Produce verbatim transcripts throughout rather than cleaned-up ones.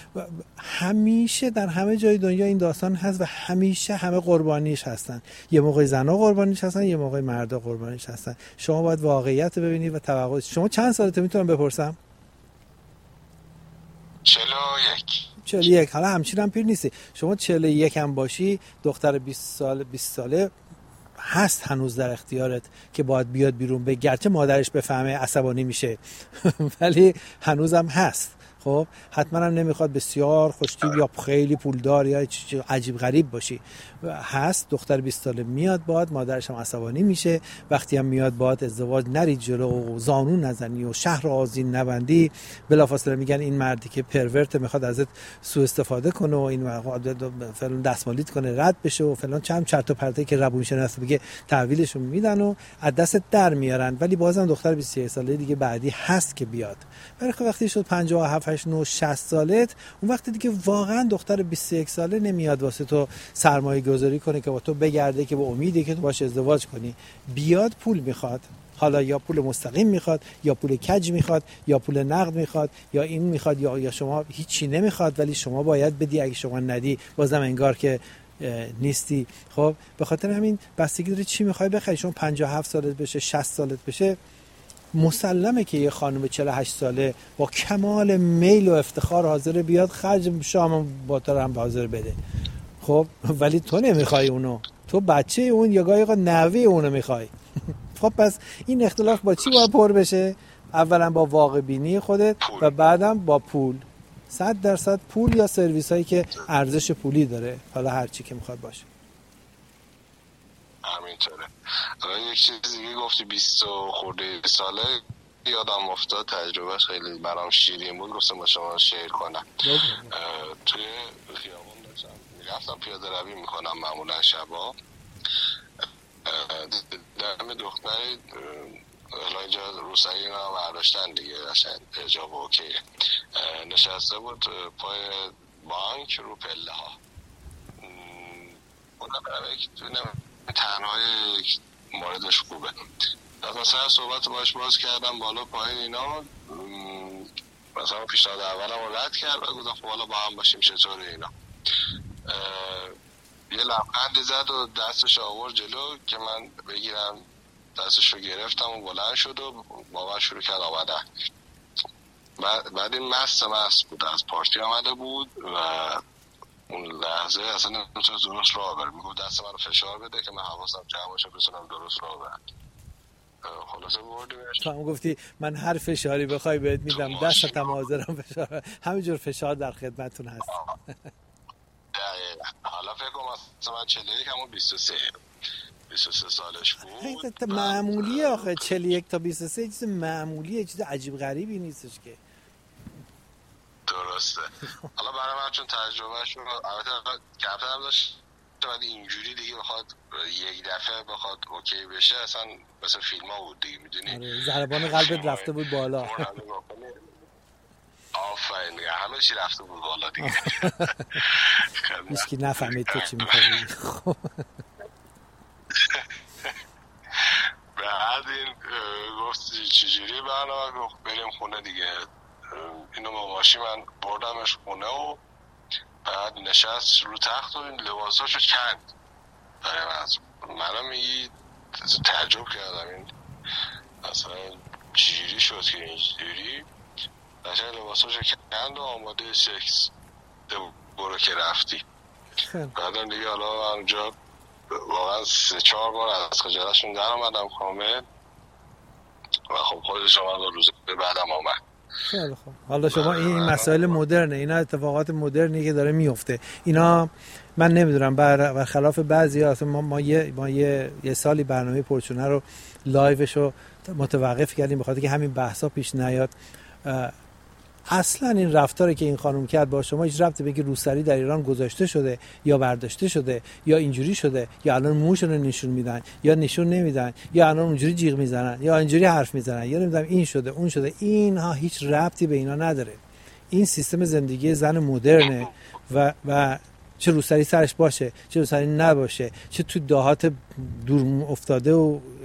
همیشه در همه جای دنیا این داستان هست و همیشه همه قربانیش هستن. یه موقع زنها قربانیش هستن، یه موقع مردا قربانیش هستن. شما باید واقعیت رو ببینید و توقع. شما چند سالته میتونم بپرسم؟ چهل و یک. چهل و یک. حالا همچین هم پیر نیستی. شما چهل و یک هم باشی، دختر بیست سال بیست ساله هست هنوز در اختیارت که باید بیاد بیرون. به گرچه مادرش بفهمه عصبانی میشه ولی هنوزم هست. خب حتما هم نمیخواد بسیار خوشتیپ یا خیلی پولدار یا عجیب غریب باشی. هست دختر بیست ساله میاد باید، مادرش هم عصبانی میشه. وقتی هم میاد باید ازدواج نرید جلو و زانو نزنی و شهر آذین نبندی. بلافاصله میگن این مردی که پرورت میخواد ازت سوء استفاده کنه و این فلان دستمالیت کنه رد بشه و فلان چند چرت و پرته که روون شناس بگه تحویلشو میدن و از دست در میارن. ولی بازم دختر بیست و یک ساله دیگه بعدی هست که بیاد. ولی خب وقتی شد پنجاه و هفت هشت نه شصت سالت، اون وقتی دیگه واقعا دختر بیست و یک ساله نمیاد واسه تو سرمایه گذاری کنه که با تو بگرده که با امیده که تو باش ازدواج کنی. بیاد پول میخواد، حالا یا پول مستقیم میخواد یا پول کج میخواد یا پول نقد میخواد یا این میخواد یا یا شما هیچی نمیخواد ولی شما باید بدی. اگه شما ندی بازم انگار که نیستی. خب به خاطر همین بستگی داره چی میخوای بخری. شما پنجاه و هفت سالت بشه، شصت سالت بشه، مسلمه که یه خانم چهل و هشت ساله با کمال میل و افتخار حاضر بیاد خرج شام با تو هم حاضر بده. خب ولی تو نمیخوای اونو، تو بچه اون یا گاهی نوه اونو میخوای. خب پس این اختلاف با چی باید پر بشه؟ اولا با واقع بینی خودت و بعدم با پول. صد درصد پول یا سرویس هایی که ارزش پولی داره، حالا هر چی که میخواد باشه. همینطوره. یک چیز دیگه گفتی بیست خورده ساله، یادم افتاد تجربهش خیلی برام شیرین بود، گفتم با شما شیر کنم. توی خیابون داشتم میرفتم پیاده روی میکنم معمولا شبا، دم دختری حالا اینجا روسایی اینا برداشتن دیگه قشنگ حجاب اوکی نشسته بود پای بانک رو پله ها. اونم برای تنهای موردش خوبه. مثلا صحبت باش باز کردم بالا پایین اینا، مثلا پیشنهاد اولم رو رد کرد و گفتم خب حالا با هم باشیم چطوره اینا. یه لبخندی زد و دستش آورد جلو که من بگیرم، دستش رو گرفتم و بلند شد و با من شروع کرد آمدن. بعد این مست مست بود، از پارتی آمده بود و اون لحظه اصلا نمیتونه درست راه بره. میگفت دست من رو فشار بده که من حواسم جمع باشه بتونم درست راه برم. خلاصه بردیمش. تو هم گفتی من هر فشاری بخوای بهت میدم، دستم حاضرم فشار. همینجور فشار در خدمتتون هست. حالا فکر کنم مثلا من چهل و یک همون بیست و سه بیست و سه سالش بود. تا معمولیه آخه چهل و یک تا بیست و سه چیز معمولیه، چیز عجیب غریبی نیستش که. درسته. حالا برای من چون تجربهش رو البته کمتر هم داشت ولی اینجوری دیگه بخواد یک دفعه بخواد اوکی بشه اصلا مثل فیلم ها بود دیگه، میدونی. آره ضربان قلبت رفته بود بالا. آفرین دیگه، همه چی رفته بود بالا دیگه. هیچ کی نفهمید تو چی می‌کنی. بعد این گفت چجوری برنامه، گفت بریم خونه دیگه. اینو با ماشین من بردمش خونه و بعد نشست رو تخت و این لباساشو کند. منم این تعجب کردم، این اصلا چجوری شد که اینجوری قشنگ لباساشو کند و آماده سکس برو که رفتی. بعدم دیگه حالا اونجا واقعا سه چهار بار از خجالتشون در آمدم کامل و خب خودش آمد و روز بعدم آمد. خیلی خوب. حالا شما این مسائل مدرنه، اینا اتفاقات مدرنی که داره میفته. اینا من نمیدونم برخلاف بعضیا اصلا ما ما یه ما یه, یه سالی برنامه پرچونه رو لایوشو متوقف کردیم به خاطر که همین بحثا پیش نیاد. اصلا این رفتاری که این خانم کرد با شما هیچ ربطی به که روسری در ایران گذاشته شده یا برداشته شده یا اینجوری شده یا الان موشون رو نشون میدن یا نشون نمیدن یا الان اونجوری جیغ میزنن یا اینجوری حرف میزنن یا نمیدونم این شده اون شده. اینها هیچ ربطی به اینا نداره. این سیستم زندگی زن مدرنه و و چه روسری سرش باشه چه روسری نباشه، چه تو دهات دور افتاده و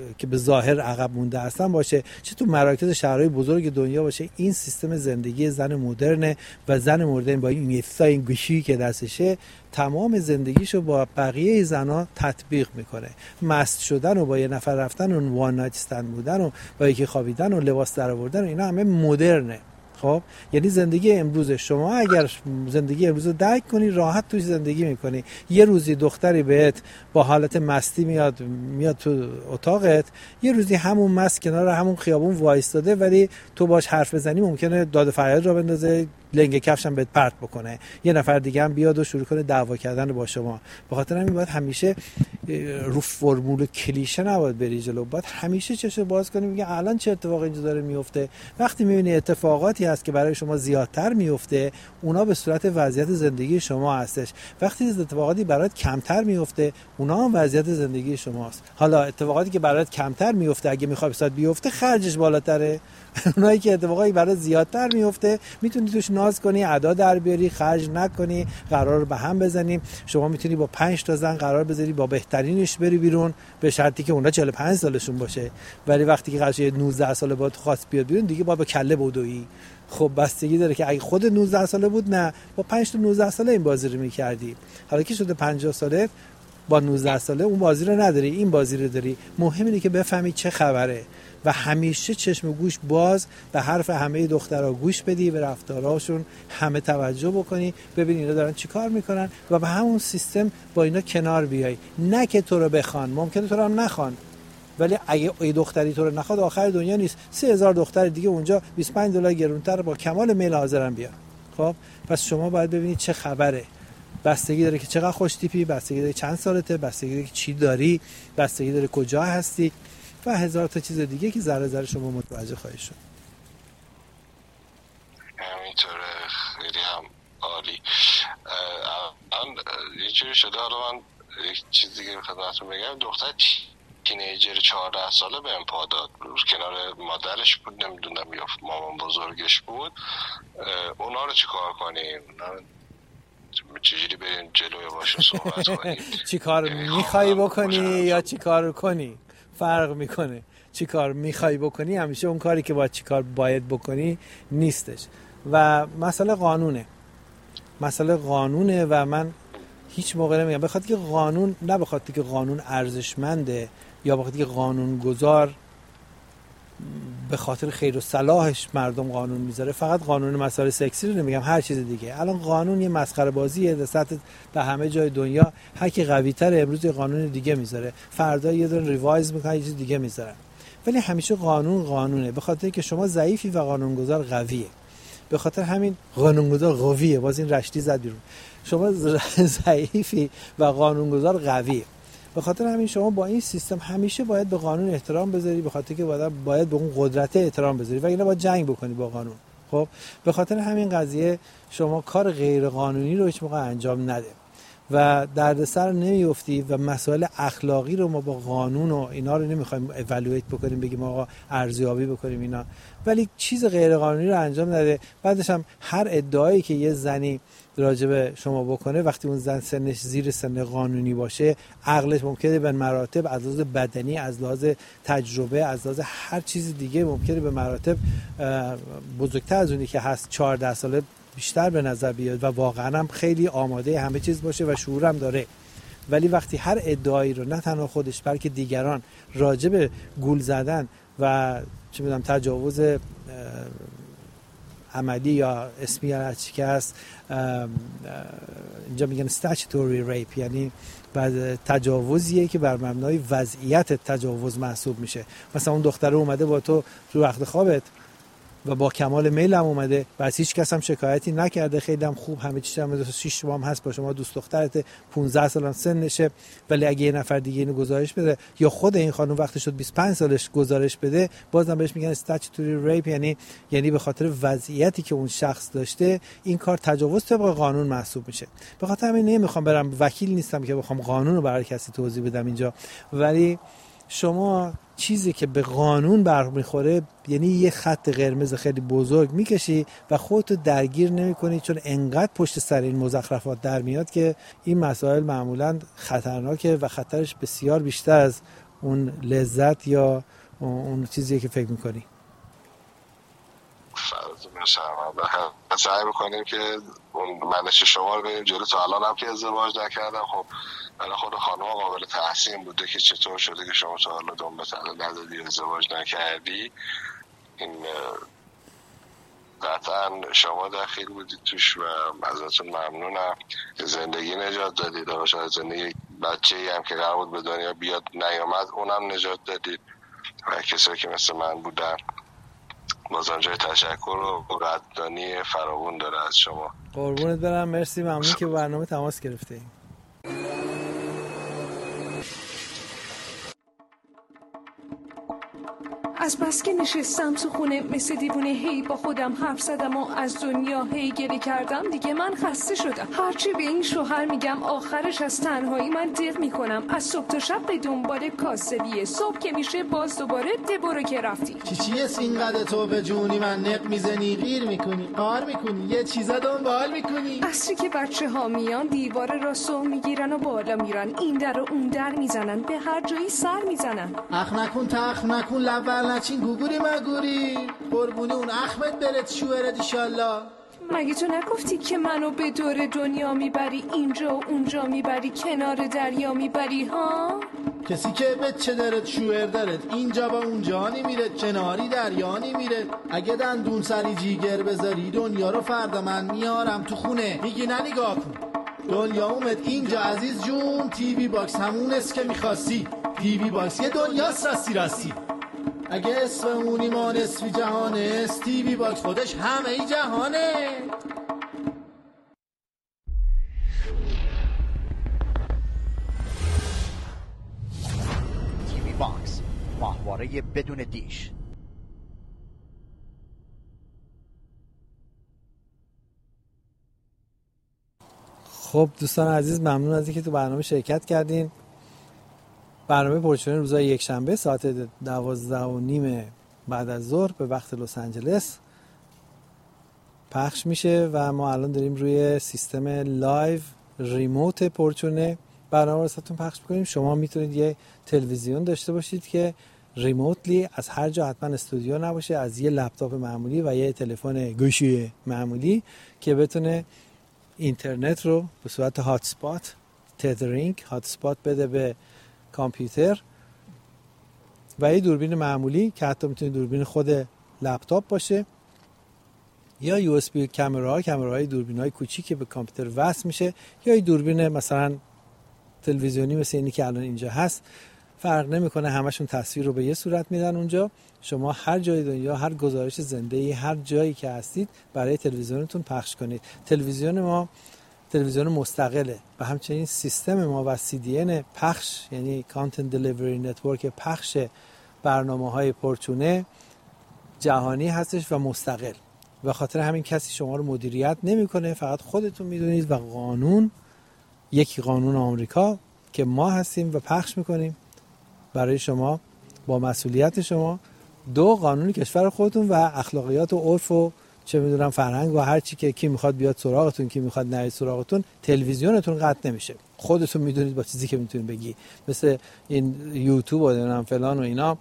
که به ظاهر عقب مونده هستن باشه، چه تو مراکز شهرهای بزرگ دنیا باشه، این سیستم زندگی زن مدرن و زن مدرن با این میثای گوشی که دستشه تمام زندگیشو با بقیه زنا تطبیق میکنه. مست شدن و با یه نفر رفتن و وان نایت استند بودن و با یکی خوابیدن و لباس در آوردن و اینا همه مدرنه. خب یعنی زندگی امروز شما اگر زندگی امروز رو درک کنی راحت توش زندگی میکنی. یه روزی دختری بهت با حالت مستی میاد میاد تو اتاقت، یه روزی همون مست کنار همون خیابون وایستاده ولی تو باش حرف بزنی ممکنه داد و فریاد را بندازه، لنگ کفشم بهت پرت بکنه، یه نفر دیگه هم بیاد و شروع کنه دعوا کردن با شما. به خاطر همین باید همیشه رو فرمول کلیشه نباید بری جلو، باید همیشه چشم باز کنی میگه الان چه اتفاقی اینجا داره میفته. وقتی میبینی اتفاقاتی هست که برای شما زیادتر میفته اونا به صورت وضعیت زندگی شما هستش، وقتی اتفاقاتی برات کمتر میفته اونا هم وضعیت زندگی شماست. حالا اتفاقاتی که برات کمتر میفته اگه میخوای بسات بیفته خرجش بالاتره، اونایی که اتفاقایی برات زیادتر میفته میتونی توش ناز کنی، ادا در بیاری، خرج نکنی، قرار به هم بزنیم. شما میتونی با پنج تا زن قرار بذاری با بهترینش بری بیرون به شرطی که اونا چهل و پنج سالشون باشه، ولی وقتی که قضیه نوزده ساله باید خواست بیاد بیرون دیگه با با کله بدویی. خب بستگی داره که اگه خود نوزده ساله بود نه با پنج تا نوزده ساله این بازی رو میکردی، حالا که شده پنجاه ساله با نوزده ساله اون بازی رو نداری، این بازی رو داری. مهم اینه که بفهمی چه خبره و همیشه چشم و گوش باز به حرف همه دخترها گوش بدی، به رفتارهاشون همه توجه بکنی، ببین اینا دارن چی کار میکنن و به همون سیستم با اینا کنار بیای. نه که تو رو بخوان، ممکنه تو رو هم نخوان، ولی اگه ای دختری تو رو نخواد آخر دنیا نیست، سه هزار دختر دیگه اونجا بیست و پنج دلار گرونتر با کمال میل حاضرن بیان. خب پس شما باید ببینید چه خبره. بستگی داره که چقدر خوش تیپی، بستگی داره چند سالته، بستگی داره که چی داری، بستگی داره کجا هستی و هزار تا چیز دیگه که ذره ذره شما متوجه خواهید شد. همینطوره، خیلی هم عالی. الان یه جوری شده، حالا من یک چیز دیگه خدمتتون بگم، دختر تینیجر چهارده ساله به پا داد، کنار مادرش بود، نمیدونم یا مامان بزرگش بود. اونا رو چی کار کنیم؟ چجوری بریم جلوی باشون صحبت کنیم؟ چی کار میخوایی بکنی یا چی کار کنی فرق میکنه. چی کار میخوایی بکنی همیشه اون کاری که باید چی کار باید بکنی نیستش. و مسئله قانونه، مسئله قانونه و من هیچ موقع نمیگم بخاطر که قانون، نه بخاطر که قانون ارزشمنده یا بخاطر که قانون گذار به خاطر خیر و صلاحش مردم قانون میذاره، فقط قانون مسائل سکسی رو نمیگم، هر چیز دیگه. الان قانون یه مسخره بازیه در سطح در همه جای دنیا، هر کی قوی تره امروز یه قانون دیگه میذاره، فردا یه دونه ریوایز میکنه یه چیز دیگه میذارن. ولی همیشه قانون قانونه، به خاطر که شما ضعیفی و قانونگذار قویه. به خاطر همین قانونگذار قویه، باز این رشتی زد بیرون. شما ضعیفی و قانونگذار قویه، به خاطر همین شما با این سیستم همیشه باید به قانون احترام بذاری، به خاطر که باید باید به اون قدرت احترام بذاری و اینا باید جنگ بکنی با قانون. خب به خاطر همین قضیه شما کار غیر قانونی رو هیچ موقع انجام نده و دردسر نمیافتی و مسائل اخلاقی رو ما با قانون و اینا رو نمیخوایم اِوالوییت بکنیم، بگیم آقا ارزیابی بکنیم اینا، ولی چیز غیر قانونی رو انجام نده. بعدش هم هر ادعایی که یه زنی راجب شما بکنه، وقتی اون زن سنش زیر سن قانونی باشه، عقلش ممکنه به مراتب از لحاظ بدنی، از لحاظ تجربه، از لحاظ هر چیز دیگه ممکنه به مراتب بزرگتر از اونی که هست چهارده ساله بیشتر به نظر بیاد و واقعا هم خیلی آماده همه چیز باشه و شعورم داره. ولی وقتی هر ادعایی رو نه تنها خودش بلکه دیگران راجب گول زدن و چه میدونم تجاوز عملی یا اسمی یا چی که هست، اینجا میگن statutory rape، یعنی بعد تجاوزیه که بر مبنای وضعیت تجاوز محسوب میشه. مثلا اون دختره اومده با تو تو وقت خوابت و با کمال میل هم اومده، بس هیچ کس هم شکایتی نکرده، خیلی هم خوب، همه چیز هم شش ماه هست با شما، دوست دخترت پانزده سال سنشه، ولی اگه یه نفر دیگه اینو گزارش بده یا خود این خانم وقتی شد بیست و پنج سالش گزارش بده، بازم بهش میگن statutory rape، یعنی یعنی به خاطر وضعیتی که اون شخص داشته این کار تجاوز طبق قانون محسوب میشه. به خاطر همین نمیخوام برم، وکیل نیستم که بخوام قانون رو برای کسی توضیح بدم اینجا، ولی شما چیزی که به قانون برمیخوره یعنی یه خط قرمز خیلی بزرگ میکشی و خودتو درگیر نمیکنی، چون انقدر پشت سر این مزخرفات در میاد که این مسائل معمولا خطرناکه و خطرش بسیار بیشتر از اون لذت یا اون چیزی که فکر میکنی؟ فرض سعی بکنیم که اون منش شما رو بریم جلو. تا الان هم که ازدواج نکردم، خب برای خود خانم قابل تحسین بوده که چطور شده که شما تا حالا دنبه تله ندادی، ازدواج نکردی. این قطعا شما دخیل بودید توش و ازتون ممنونم. زندگی نجات دادید و شاید زندگی بچه‌ای هم که قرار بود به دنیا بیاد نیامد اونم نجات دادید و کسایی که مثل من بودن. بازم جای تشکر و قدردانی فراوون داره از شما. قربونت برم، مرسی، ممنون که برنامه تماس گرفته. از بس که نشستم تو خونه مثل دیوونه هی با خودم حرف زدم و از دنیا هی گریه کردم. دیگه من خسته شدم. هرچی به این شوهر میگم آخرش از تنهایی من دق میکنم. از صبح تا شب به دنبال کاسبیه، صبح که میشه باز دوباره ده برو که رفتی. چی چیه اینقدر تو به جونی من نق میزنی، غیر میکنی، قار میکنی، یه چیزا دنبال میکنی. عصری که بچه ها میان دیوار راستو میگیرن و بالا میرن، این در و اون در میزنن، به هر جایی سر میزنن. اخ نکن تخ نکن لول نچین گوگوری مگوری، قربونی اون احمد برد شوهرت ایشالله. مگه تو نگفتی که منو به دور دنیا میبری، اینجا و اونجا میبری، کنار دریا میبری ها؟ کسی که بچه دارد شوهر دارد، اینجا با اونجا نمیره، کناری دریا نمیره. اگه دندون سری جیگر بذاری دنیا رو فردا من میارم تو خونه. میگی نه نگاه کن دنیا اومد اینجا عزیز جون، تی وی باکس همون است که میخواستی. تی وی باکس یه دنیاست راستی راستی. اگه اسم اون ایمان اسمی جهانه است، تی وی باکس خودش همه ای جهانه. تی وی باکس، ماهواره بدون دیش. خب دوستان عزیز، ممنون از اینکه تو برنامه شرکت کردین. برنامه پرچونه روزهای یک شنبه ساعت دوازده و نیم بعد از ظهر به وقت لس آنجلس پخش میشه و ما الان داریم روی سیستم لایو ریموت پرچونه برنامه رو واسهتون پخش میکنیم. شما میتونید یه تلویزیون داشته باشید که ریموتلی از هر جا، حتما استودیو نباشه، از یه لپتاپ معمولی و یه تلفن گوشی معمولی که بتونه اینترنت رو به صورت هات اسپات، تethering هات اسپات بده به کامپیوتر و یه دوربین معمولی که حتی میتونه دوربین خود لپتاپ باشه یا یو اس بی کامera، کامeraهای دوربین‌های کوچیک که به کامپیوتر وصل میشه، یا یه دوربین مثلا تلویزیونی مثل اینی که الان اینجا هست. فرق نمیکنه، همشون تصویر رو به یه صورت میدن اونجا. شما هر جای دنیا، هر گزارش زنده‌ای، هر جایی که هستید برای تلویزیونتون پخش کنید. تلویزیون ما تلویزیون مستقله و همچنین سیستم ما و سی دی ان پخش، یعنی کانتنت دلیوری نتورک پخش برنامه‌های پرچونه جهانی هستش و مستقل. و خاطر همین کسی شما رو مدیریت نمی‌کنه، فقط خودتون میدونید و قانون، یکی قانون آمریکا که ما هستیم و پخش می‌کنیم برای شما با مسئولیت شما، دو قانون کشور خودتون و اخلاقیات و عرف و چه میدونم فرهنگ و هر چی که کی میخواد بیاد سراغتون، کی میخواد نیاد سراغتون. تلویزیونتون قطع نمیشه، خودتون میدونید با چیزی که میتونید بگی. مثل این یوتیوب و نمیدونم فلان و اینا،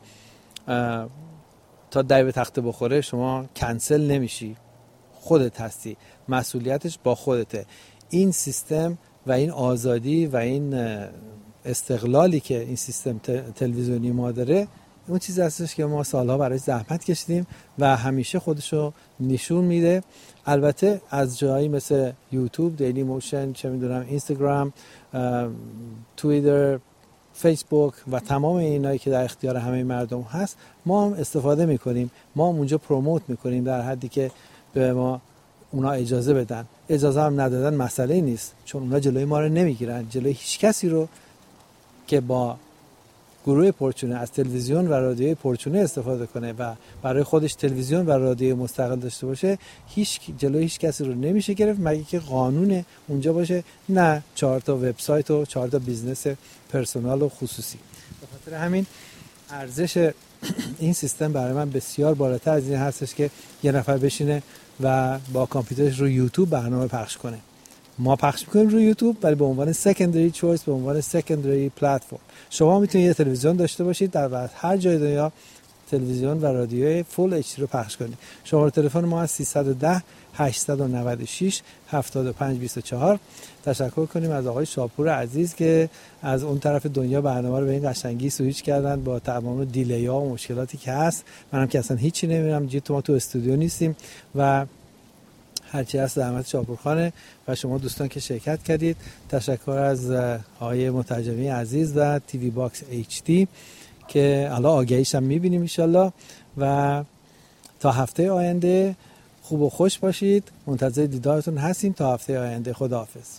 تا دای به تخته بخوره شما کنسل نمیشی، خودت هستی، مسئولیتش با خودته. این سیستم و این آزادی و این استقلالی که این سیستم تلویزیونی ما داره، اون چیزی هستش که ما سالها برای زحمت کشیدیم و همیشه خودشو نشون میده. البته از جایی مثل یوتیوب، دیلی موشن، چه میدونم اینستاگرام، توییتر، فیسبوک و تمام اینایی که در اختیار همه مردم هست، ما هم استفاده میکنیم، ما هم اونجا پروموت میکنیم در حدی که به ما اونا اجازه بدن. اجازه هم ندادن مسئله نیست، چون اونا جلوی ما رو نمیگیرن، جلوی هیچ کسی رو که با گروه پرچونه از تلویزیون و رادیوی پرچونه استفاده کنه و برای خودش تلویزیون و رادیو مستقل داشته باشه، هیچ جلوی هیچ کسی رو نمیشه گرفت مگه که قانون اونجا باشه، نه چهار تا وبسایت و چهار تا بیزنس پرسونال و خصوصی. به خاطر همین ارزش این سیستم برای من بسیار بالاتر از این هستش که یه نفر بشینه و با کامپیوترش رو یوتیوب برنامه پخش کنه. ما پخش میکنیم روی یوتیوب، ولی به عنوان سکندری چویس، به عنوان سکندری پلتفرم. شما میتونید یه تلویزیون داشته باشید در هر جای دنیا تلویزیون و رادیوی فول اچ دی رو پخش کنید. شماره تلفن ما از سیصد و ده هشتصد و نود و شش هفتاد و پنج بیست و چهار. تشکر کنیم از آقای شاپور عزیز که از اون طرف دنیا برنامه رو به این قشنگی سویچ کردن با تمام دیلی ها و مشکلاتی که هست. منم که اصلا هیچی نمیدونم، جیت ما تو استودیو نیستیم و هرچی هست زحمت شاپورخانه و شما دوستان که شرکت کردید. تشکر از آقای مترجمی عزیز و تیوی باکس اچ دی که حالا آگهیش هم میبینیم انشالله. و تا هفته آینده خوب و خوش باشید، منتظر دیدارتون هستیم. تا هفته آینده، خداحافظ.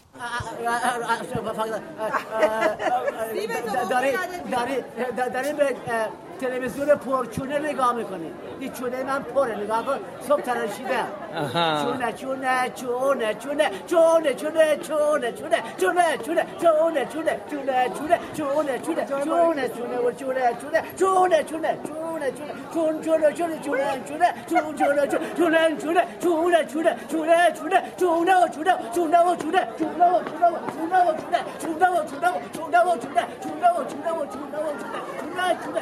داری داری داری به تلویزیون پرچونه نگاه میکنی. این چونه من پره، نگاه کن. صبح تراشیده. چونه چونه چونه چونه چونه چونه چونه چونه چونه چونه چونه چونه چونه چونه چونه چونه چونه چونه و چونه چونه چونه چونه چونه چونه چونه چونه چونه چونه چونه چونه چونه چونه چونه چونه چونه چونه چونه و چونه چونه و چونه چونه و چونه و چونه و چونه چونه و چونه و چونه و چونه چونه و چونه و چونه و چونه چونه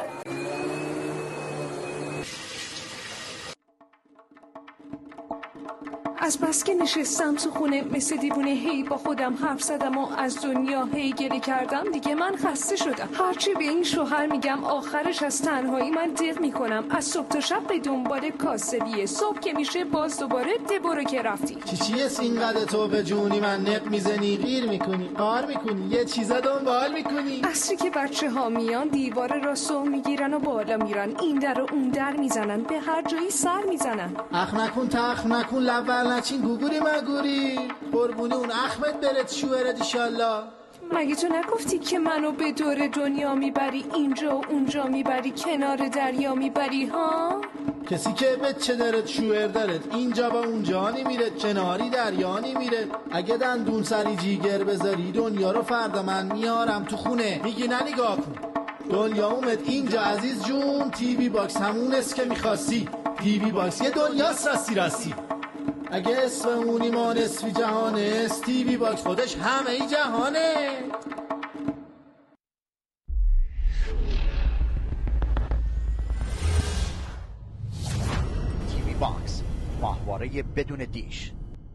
از بس که نشستم تو خونه مثل دیوونه هی با خودم حرف زدم و از دنیا هی گله کردم، دیگه من خسته شدم. هرچی به این شوهر میگم آخرش از تنهایی من دق میکنم. از صبح تا شب به دنبال کاسبیه، صبح که میشه باز دوباره دبارو که رفتی. چی چیه سینقدر تو به جونی من نق میزنی، غیر میکنی، قار میکنی، یه چیزا دنبال میکنی. اصری که بچه ها میان دیوار را سو میگیرن و بالا میرن، این در و اون در میزنن، به هر جایی سر میزنن. اخ نکن تخ نکن لول نچین گوگوری مگوری، قربونی اون احمد برد شوهرت ایشالله. مگه تو نگفتی که منو به دور دنیا میبری، اینجا و اونجا میبری، کنار دریا میبری ها؟ کسی که بچه درت شوهر درت اینجا و اونجا نمیره، کناری دریا نمیره. اگه دندون سری جیگر بذاری دنیا رو فردا من میارم تو خونه. میگی نه نگاه کن دنیا اومد اینجا عزیز جون، تیوی باکس همون است که میخواستی. تیوی باکس یه دنیاست راستی راستی. اگه اسم اونی ما نصفی جهانه است، تیوی باکس خودش همه ای جهانه. تیوی باکس، ماهواره بدون دیش.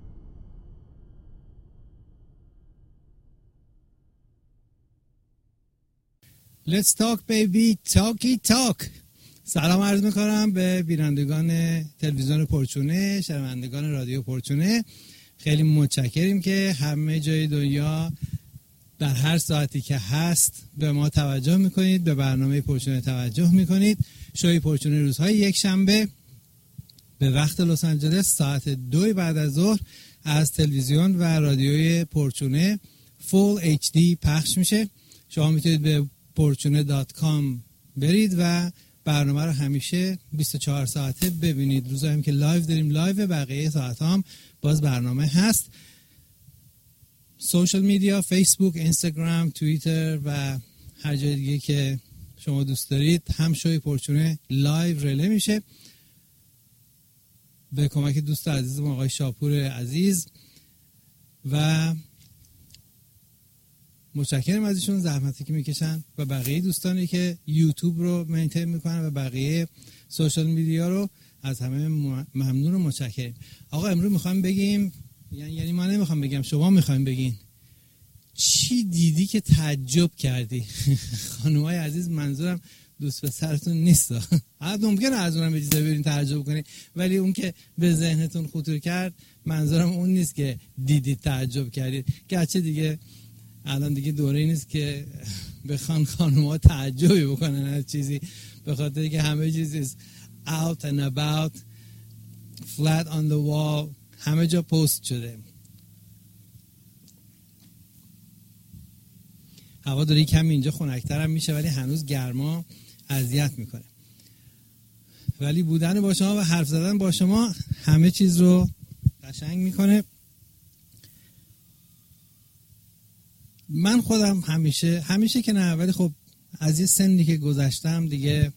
Let's talk baby, talky talk. سلام عرض میکنم به بینندگان تلویزیون پرچونه، شنوندگان رادیو پرچونه. خیلی متشکریم که همه جای دنیا در هر ساعتی که هست به ما توجه میکنید، به برنامه پرچونه توجه میکنید. شوی پرچونه روزهای یک شنبه به وقت لس آنجلس ساعت دو بعد از ظهر از تلویزیون و رادیوی پرچونه فول اچ دی پخش میشه. شما میتونید به پرچونه دات کام برید و برنامه رو همیشه بیست و چهار ساعته ببینید. روزایی هم که لایو داریم لایو، بقیه ساعت هم باز برنامه هست. سوشال میدیا، فیسبوک، اینستاگرام، توییتر و هر جای دیگه که شما دوست دارید هم شوی پرچونه لایو رله میشه به کمک دوست عزیزم آقای شاپور عزیز و متشکرم از ایشون، زحمتی که میکشن و بقیه دوستانی که یوتیوب رو مینتین میکنن و بقیه سوشال میدیا رو از همه ممنون و متشکرم. آقا امروز میخوایم بگیم، یعنی یعنی ما نمیخوام بگم، شما میخوایم بگین چی دیدی که تعجب کردی. خانومای عزیز، منظورم دوست پسرتون نیست. حتی ممکنه از اونم به چیزا برین تعجب کنی، ولی اون که به ذهنتون خطور کرد منظورم اون نیست که دیدید تعجب کردید. گرچه دیگه الان دیگه دوره نیست که بخوان خانوما تعجبی بکنن از چیزی، به خاطر که همه چیز out and about, flat on the wall، همه جا پست شده. هوا داره کمی اینجا خنک‌تر هم میشه، ولی هنوز گرما اذیت میکنه. ولی بودن با شما و حرف زدن با شما همه چیز رو قشنگ میکنه. من خودم همیشه همیشه که نه، ولی خب از یه سنی که گذشتم دیگه،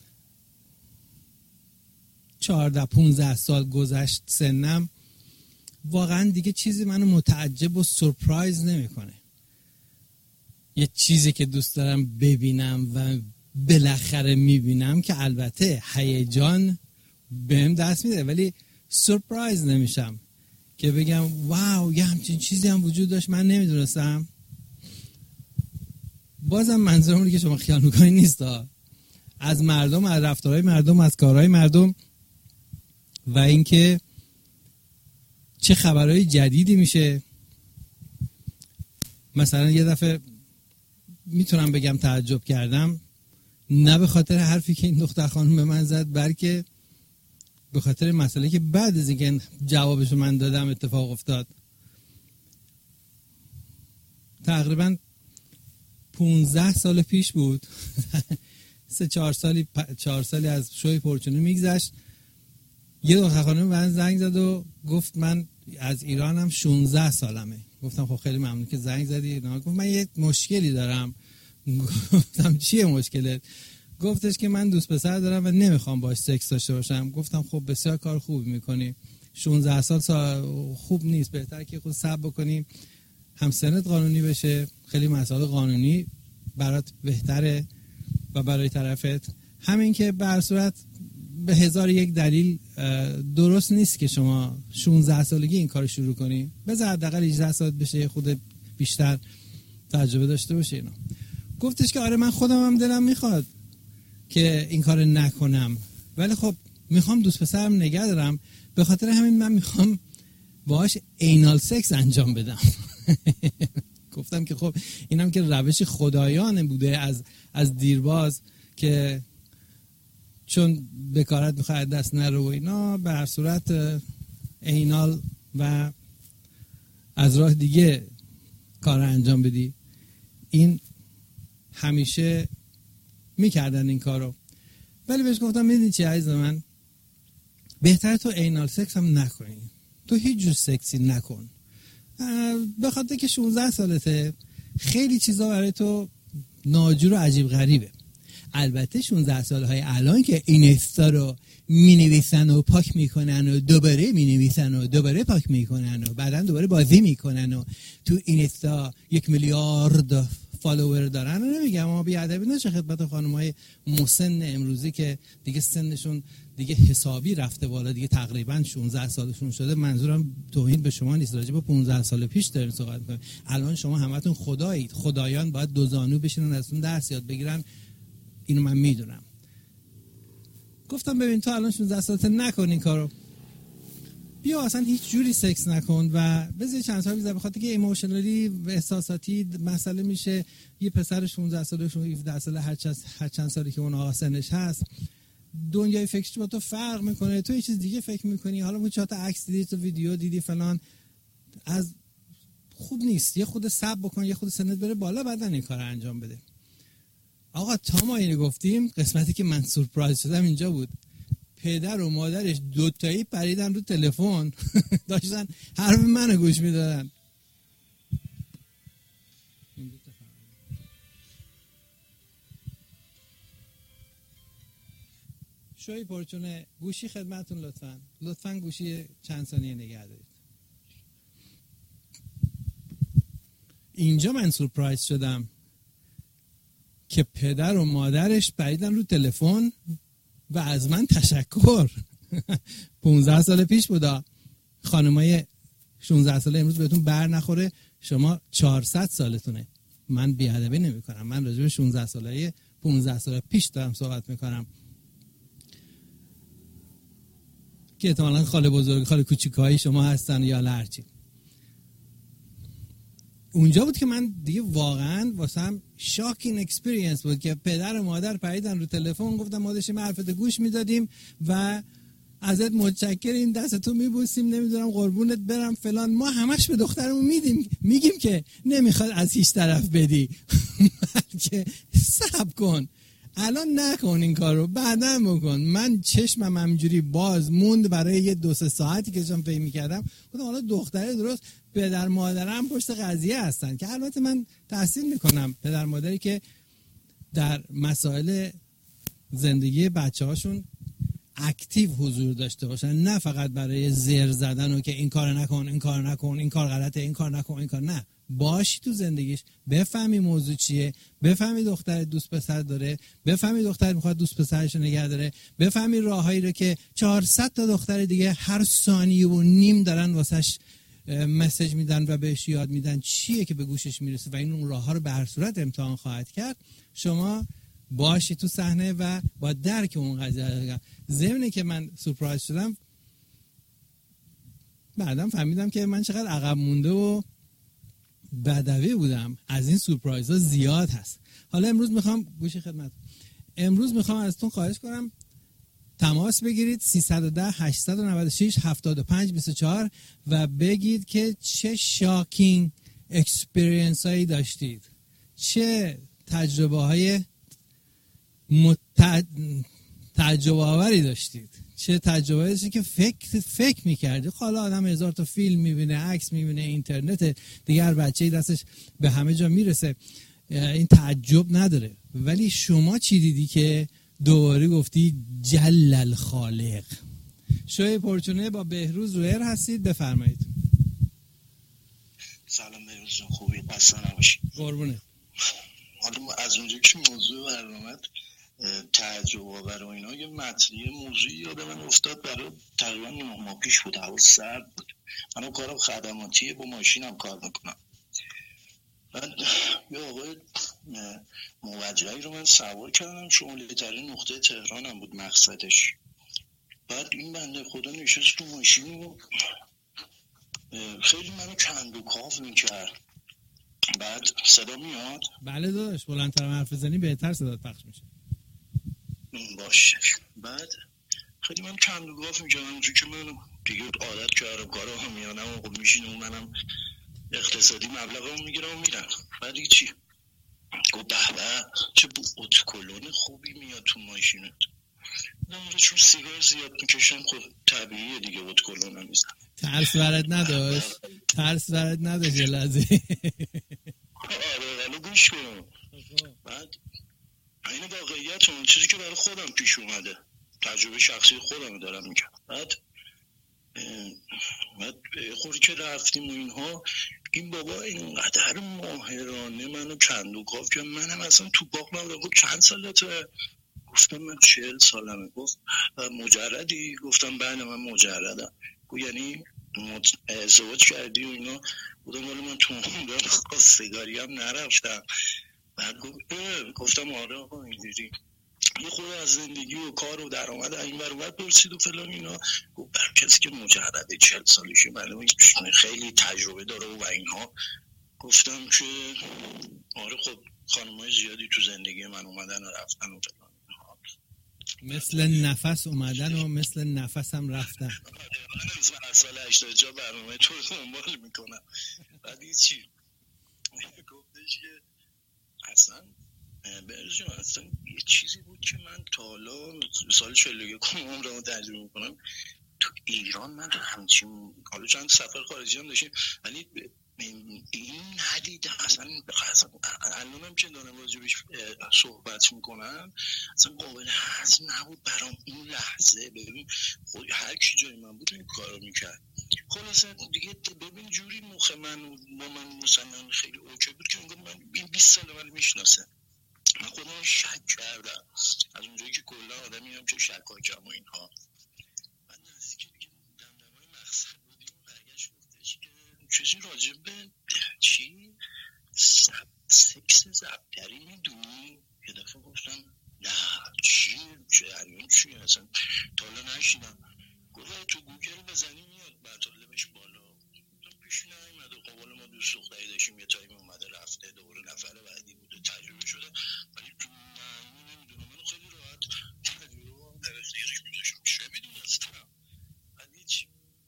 چهارده پونزده سال گذشت سنم، واقعا دیگه چیزی منو متعجب و سورپرایز نمیکنه. یه چیزی که دوست دارم ببینم و بالاخره میبینم که البته هیجان بهم دست میده، ولی سورپرایز نمیشم که بگم واو یه همچین چیزی هم وجود داشت من نمیدونستم. بازم منظورم رو که شما خیال میکنید نیست، از مردم، از رفتارهای مردم، از کارهای مردم و اینکه چه خبرهای جدیدی میشه. مثلا یه دفعه میتونم بگم تعجب کردم، نه به خاطر حرفی که این دختر خانم به من زد، بلکه به خاطر مسئله که بعد از اینکه جوابشو من دادم اتفاق افتاد. تقریبا پونزده سال پیش بود سه چهار سالی چهار سالی از شوی پرچونه میگذشت، یه دختر خانم به من زنگ زد و گفت من از ایرانم، شانزده سالمه. گفتم خب خیلی ممنون که زنگ زدی. گفت من یه مشکلی دارم. گفتم چیه مشکلت؟ گفتش که من دوست پسر دارم و نمیخوام باش سکس داشته باشم. گفتم خب بسیار کار خوبی میکنی، شانزده سال, سال خوب نیست، بهتره که خود صبر بکنی هم سنت قانونی بشه، خیلی مسائل قانونی برات بهتره و برای طرفت. همین که به هر صورت به هزار یک دلیل درست نیست که شما شانزده سالگی این کار شروع کنی، بذار حداقل هجده سال بشه خود بیشتر تجربه داشته باشه. اینا گفتش که آره من خودم هم دلم میخواد که این کار نکنم، ولی خب میخوام دوست پسرم نگه دارم، به خاطر همین من میخوام باهاش اینال سکس انجام بدم. گفتم که خب اینم که روش خدایانه بوده از از دیرباز که چون بکارت میخواد دست نرو و اینا، به هر صورت اینال و از راه دیگه کار انجام بدی. این همیشه میکردن این کارو، ولی بهش گفتم میدونی چی عزیز من، بهتره تو اینال سکس هم نکنی، تو هیچ جور سکسی نکن، به خاطر که شانزده سالته، خیلی چیزا برای تو ناجور و عجیب غریبه. البته شانزده سالهای الان که اینستا رو می نویسن و پاک میکنن و دوباره می نویسن و دوباره پاک میکنن و بعدا دوباره بازی میکنن و تو اینستا یک میلیارد فالوور دارن، نمیگم اما بیادبی نشه خدمت خانم‌های مسن امروزی که دیگه سنشون دیگه حسابی رفته بالا، دیگه تقریبا شانزده سالشون شده. منظورم توهین به شما نیست، راجع به پانزده سال پیش داریم صحبت می‌کنیم. الان شما همتون خدایید، خدایان باید دو زانو بشینن ازتون درس یاد بگیرن، اینو من میدونم. گفتم ببین تو الان شانزده سالته، نکن این کارو، بیا اصلا هیچ جوری سکس نکن و بذار چند سال بذار، بخاطر که ایموشنالی و احساساتی مسئله میشه. یه پسر شانزده ساله هفده ساله هر چند هر چند سالی که اون آقا سنش هست، دنیای فکرش با تو فرق میکنه، تو یه چیز دیگه فکر میکنی، حالا اون چهار تا عکس دیدی، تو ویدیو دیدی فلان، از خوب نیست. یه خود صبر بکن، یه خود سنت بره بالا، بعدن این کارو انجام بده. آقا تا ما اینو گفتیم، قسمتی که من سورپرایز شدم اینجا بود. پدر و مادرش دوتایی پریدن رو تلفن داشتن حرف منو گوش میدادن. شوی پرچونه گوشی خدمتون لطفاً لطفاً گوشی چند ثانیه نگه دارید. اینجا من سورپرایز شدم که پدر و مادرش پریدن رو تلفن و از من تشکر. پانزده سال پیش بودا. خانمای شانزده ساله امروز بهتون بر نخوره، شما چهارصد سالتونه. من بی‌ادبی نمی کنم، من راجع به شانزده ساله پانزده سال پیش دارم صحبت میکنم که احتمالاً خاله بزرگ خاله کوچیکای شما هستن یا هرچی. اونجا بود که من دیگه واقعا واسم شاکینگ اکسپریانس بود که پدر و مادر پریدن رو تلفن، گفتم ما داشتیم حرفت گوش میدادیم و ازت متشکریم، دستتو میبوسیم، نمیدونم قربونت برم فلان. ما همش به دخترمون میدیم میگیم که نمیخواد از هیچ طرف بدی که صبر کن، الان نکن این کارو، بعدا بکن. من چشمم همینجوری باز موند برای یه دو سه ساعتی که داشتم فکر می‌کردم، گفتم حالا دختره درست پدر مادرم پشت قضیه هستن، که البته من تحسین میکنم پدر مادری که در مسائل زندگی بچه‌هاشون اکتیو حضور داشته باشن، نه فقط برای زر زدن و که این کار نکن این کار نکن این کار غلطه این کار نکن این کار. نه، باشی تو زندگیش، بفهمی موضوع چیه، بفهمی دختر دوست پسر داره، بفهمی دختر میخواد دوست پسرش رو نگه داره، بفهمی راههایی رو که چهارصد تا دختر دیگه هر ثانیه و نیم دارن واسش مسیج میدن و بهش یاد میدن چیه که به گوشش میرسه و این اون راه ها رو به هر صورت امتحان خواهد کرد. شما باشی تو صحنه و با درک اون قضیه. ضمن که من سورپرایز شدم، بعدم فهمیدم که من چقدر عقب مونده و بدوی بودم. از این سورپرایزها زیاد هست. حالا امروز میخوام گوش خدمت امروز میخوام ازتون خواهش کنم تماس بگیرید سیصد و ده هشتصد و نود و شش هفتاد و پنج بیست و چهار و بگید که چه شاکینگ اکسپریانس هایی داشتید، چه تجربه های مت... تجربه آوری داشتید، چه تجربه داشتید که فکر فکر میکردید. حالا آدم هزار تا فیلم میبینه، عکس میبینه، اینترنت، دیگر بچه‌ای دستش به همه جا میرسه، این تعجب نداره. ولی شما چی دیدی که دوباره گفتی جل الخالق؟ شوی پرچونه با بهروز رویر هستید، بفرمایید. سلام بهروز جان، خوبی؟ خسته نباشید. قربونه. حالا از اونجا که موضوع برنامه تعجب آور و اینا، یه مطلعه موضوعی یاد من افتاد. برای تقریبا نه ماه پیش بود، هوا سرد بود، من کارم خدماتیه، با ماشینم کار میکنم. بعد یه آقای موجهی رو من سوار کردم، شمالی ترین نقطه تهران هم بود مقصدش. بعد این بنده خدا نشست تو ماشین و خیلی منو کند و کاف میکرد. بعد صدا میاد؟ بله داداش، بلندتر حرف بزنی بهتر صدات پخش میشه. باشه. بعد خیلی من کند و کاف میکردم، اونجور که من دیگه عادت کردم کارا هم میانم و خب میشینم و منم اقتصادی مبلغ هم میگیرم و میرم. بعد دیگه چی؟ گفت به به چه اتکلون خوبی میاد تو ماشینت. نماره چون سیگار زیاد میکشم، خب طبیعیه دیگه اتکلون هم میزن. ترس ورد نداشت؟ ترس ورد نداشت یه لحظه؟ آره ولی گوش کنم. بعد این واقعیت اون چیزی که برای خودم پیش اومده، تجربه شخصی خودم دارم میگم. بعد بعد خوری که رفتیم و اینها، این بابا اینقدر ماهرانه منو کند و کاف که منم اصلا تو باق نبودم. گفت چند سالته؟ گفتم من چهل سالمه. گفت مجردی؟ گفتم بله من مجردم. گفت یعنی ازدواج کردی و اینا؟ بودم ولی من تو عمرم خواستگاری هم نرفتم. بعد گفت گفتم آره آقا اینجوری. یه خود از زندگی و کار و درآمد این ور اون ور پرسید و فلان اینا. گفت بر کسی که مجرده چهل سالشه معلومه خیلی تجربه داره و اینها. گفتم که آره خب خانمای زیادی تو زندگی من اومدن و رفتن و فلان اینها، مثل نفس اومدن و مثل نفس هم رفتن. من از سال هشتاد و چهار برنامه تو رو دنبال میکنم. بعد چی گفتش که اصلا برزیون اصلا یه چیزی بود که من تا حالا سال چهل و یک عمرمو تجربه میکنم تو ایران من همچین، حالا چند سفر خارجی هم داشتیم ولی این ندیدم اصلا. الان هم که دارم راجبش صحبت میکنم اصلا قابل هست نبود برام اون لحظه. ببین خود هر کی جای من بود این کارو میکرد. خلاصه دیگه ببین جوری مخ من با من مثلا خیلی اوکی بود که من این بیست سال من میشناسه. من خودم شک کردم از اونجایی که کلا آدمی هم که شک ها کم و اینها. من نزدیک دیگه دمدمای مقصد بودیم برگشت گفتش که چیزی راجب به چی؟ سب... سکس زبدری میدونی؟ یه دفعه گفتم نه چی؟ چه هرین چی؟ اصلا تا حالا نشیدم. گفت تو گوگل بزنی میاد مطالبش بالا. پیش نمیاد و قبال ما دوست دختری داشتیم یه تایم اومده رفته دوباره نفر بعدی بوده تجربه شده ولی تو من نمیدونم. منو خیلی راحت تجربه هم در اختیارش میذاشم چه میدونستم. ولی چی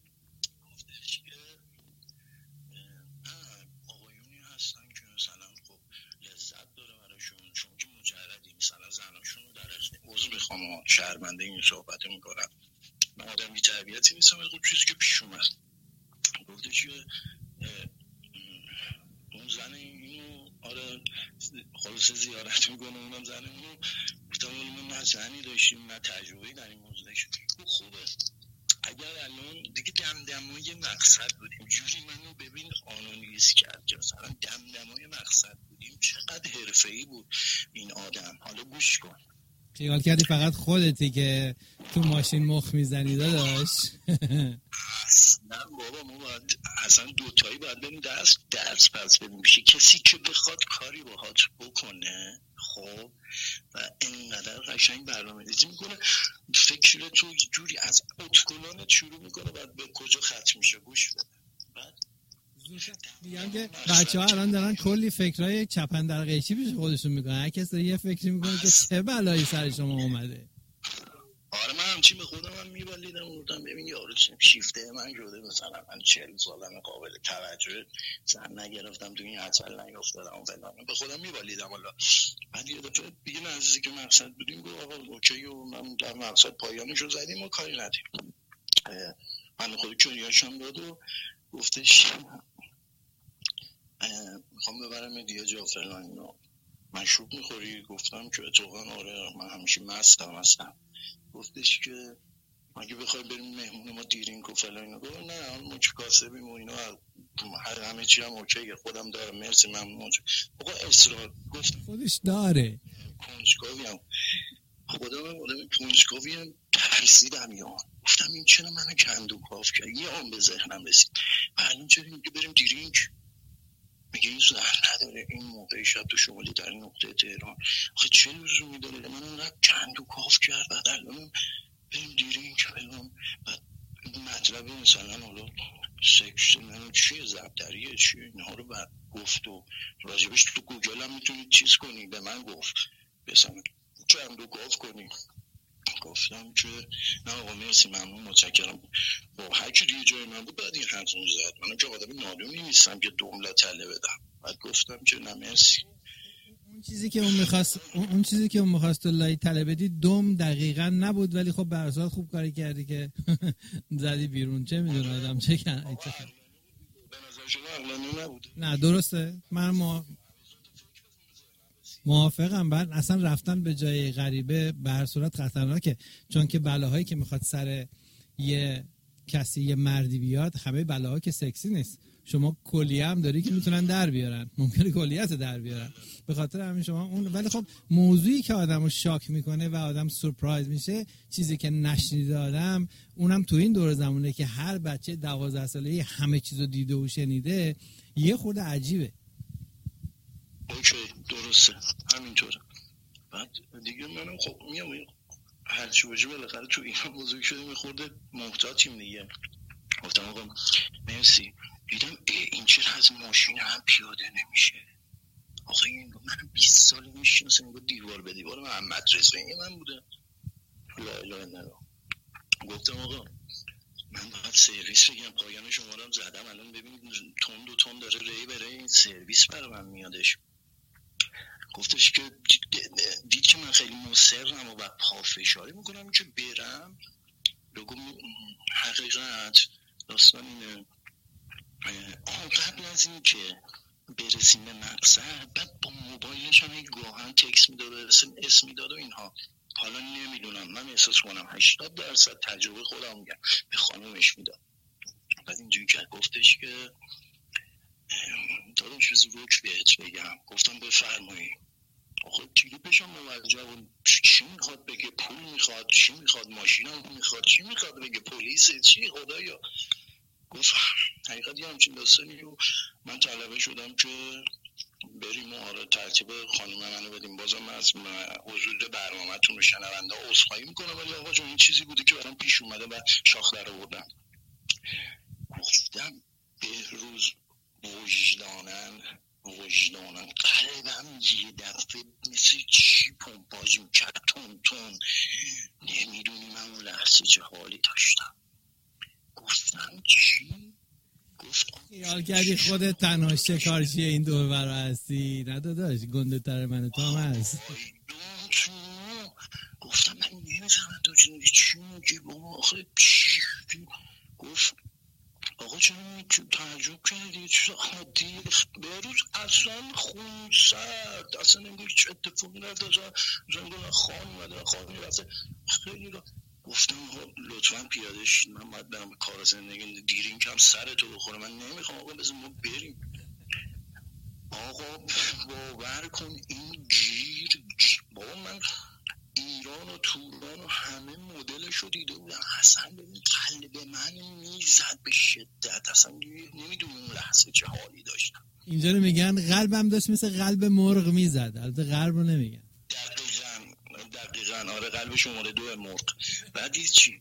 گفتش که نه آقایونی هستن که مثلا خب لذت داره براشون چون که مجردی مثلا زناشون رو در اختیار عضو میخوام شرمنده این صحبت میکنم. من آدم بی تربیتی نیستم از خب چیزی که پیش اومد. گفتش که اون زن اینو آره خلاصه زیارت میکنه اونم زن اینو گفتم ولی ما نه زنی داشتیم نه تجربه‌ای در این موضوع داشتیم. خوبه اگر الان دیگه دمدمای مقصد بودیم، جوری منو ببین آنالیز کرد که مثلا دمدمای مقصد بودیم، چقدر حرفه‌ای بود این آدم. حالا گوش کن، خیال کردی فقط خودتی که تو ماشین مخ میزنی داداش؟ اصلا بابا ما باید اصلا دوتایی باید بریم درس درس پس بدیم. کسی که بخواد کاری باهات بکنه خب و اینقدر قشنگ برنامه ریزی میکنه، فکر تو جوری از اتکلانت شروع میکنه بعد به کجا ختم میشه. گوش بده. بعد میگم که بچه ها الان دارن کلی فکرهای چپن در قیچی پیش خودشون میکنن، هر کس یه فکری میکنه که چه بلایی سر شما اومده. آره من همچین به خودم هم میبالیدم بودم ببین یارو شیفته من شده، مثلا من چهل سالم قابل توجه زن نگرفتم تو این عطل نیافتادم فلان، به خودم میبالیدم. حالا بعد یه دفعه دیگه نزدیکی که مقصد بودیم گفت آقا اوکی و من در مقصد پایانشو زدیم و کاری ندیم. من خود چونیاشم داد و گفتش میخوام ببرم دیگه جا فلان اینا، مشروب میخوری؟ گفتم که اتفاقا آره من همیشه مستم هستم. گفتش که اگه بخوای بریم مهمون ما دیرینگ و فلان اینا. گفتم نه ما چه کاسبیم و اینا، هر همه چی هم اوکیه، خودم دارم مرسی ممنون. آقا اصرار گفت خودش داره کنجکاوی هم خودم هم آدم کنجکاوی هم ترسیدم. یا گفتم این چرا منو کندو کاف کرد؟ یه آن به ذهنم رسید الان چرا میگه بریم دیرینگ؟ میگه این زهر نداره این موقع شب تو شمالی در این نقطه تهران، آخه چه لزومی داره من اونقدر کندو کاف کرد بعد الان بریم دیرینگ فلان. بعد مطلبی مثلا حالا سکس منو چیه زبدریه چیه اینها رو بعد گفت و راجبش تو گوگل هم میتونید چیز کنی. به من گفت بسن کندو کاف کنی. گفتم که نه آقا مرسی ممنون متشکرم. با هر کی دیگه جای من بود بعد این حرف میزد، منم که آدمی نادونی نیستم که دومله تله بدم. بعد گفتم که نه مرسی. اون چیزی که اون می‌خواست اون چیزی که اون می‌خواست لای تله بدی دوم دقیقاً نبود، ولی خب به هر حال خوب کاری کردی که زدی بیرون. چه میدونه آدم چه کنه. به نظر شما عقلانی نبود؟ نه درسته، من ما موافقم. بعد اصلا رفتن به جای غریبه به هر صورت خطرناکه، چون که بلاهایی که میخواد سر یه کسی یه مردی بیاد همه بلاها که سکسی نیست. شما کلیه هم داری که میتونن در بیارن، ممکنه کلیت در بیارن. به خاطر همین شما اون، ولی خب موضوعی که آدمو شاک میکنه و آدم سورپرایز میشه، چیزی که نشنیده آدم، اونم تو این دور زمانه که هر بچه دوازده ساله‌ای همه چیزو دیده و شنیده، یه خورده عجیبه. اوکی درسته همینطوره. بعد دیگه منم خب میام هرچی باشه بالاخره تو اینا بزرگ شدیم میخورده محتاطیم دیگه. گفتم آقا مرسی. دیدم این چرا از ماشین هم پیاده نمیشه؟ آقا این من بیست سالی میشناسم این دیوار به دیوار من مدرسه این من بوده. لا اله الا الله. گفتم آقا من باید سرویس بگم، پایان شما رو هم زدم الان ببینید تند و تند داره ری بره این سرویس برای من میادش. گفتش که دید که من خیلی مصرم و پافشاری میکنم که برم. بگم حقیقت داستان اینه آن قبل از این که برسیم به مقصد بعد با موبایلش هم گاهن تکس میداد اسم میداد و اینها. حالا نمیدونم من احساس کنم هشتاد درصد تجربه خودم میگم به خانومش میداد. بعد اینجوری که گفتش که دادم چیز روک بهت بگم. گفتم بفرمایید. آخه دیگه بشم موجه و چی میخواد بگه؟ پول میخواد؟ چی میخواد؟ ماشینم میخواد؟ چی میخواد بگه؟ پلیسه؟ چی خدایا؟ گفت حقیقت یه همچین داستانی و من طلبه شدم که بریم و آره ترتیب خانم منو بدیم. بازم من از حضور برنامه‌تون رو شنونده عذرخواهی میکنم، ولی آقا جون این چیزی بوده که برام پیش اومده و شاخ در آوردم. گفتم بهروز وجدانن وجدانن قلبم یه دفعه مثل چی پمپاژ میکرد تون تون. نمیدونی من اون لحظه چه حالی داشتم. گفتم چی؟ گفتم خیال کردی خودت تنها شکارچی این دور برا هستی؟ نه داداش گنده تر من تو هم هست. گفتم من نمیفهمم تو چی میگی بابا آخه چی؟ گفت آقا چرا تعجب کردی؟ چرا عادی؟ بهروز اصلا خون سرد، اصلا انگار چه اتفاقی نداشت. زنگان خان اومده، خانی رفته. خیلی را گفتم لطفا پیاده شید، من باید برم به کار زندگی، دیرین کم سرتو بخوره، من نمیخوام. آقا بذار ما بریم. آقا باور کن این گیر بابا، من ایران و توران و همه مدلشو دیده بودم، اصلا ببین قلب من میزد به شدت، اصلا نمیدونم اون لحظه چه حالی داشتم. اینجا رو میگن قلبم داشت مثل قلب مرغ میزد، البته قلب رو نمیگن. دقیقاً دقیقاً آره، قلب شماره دو مرغ. بعد چی؟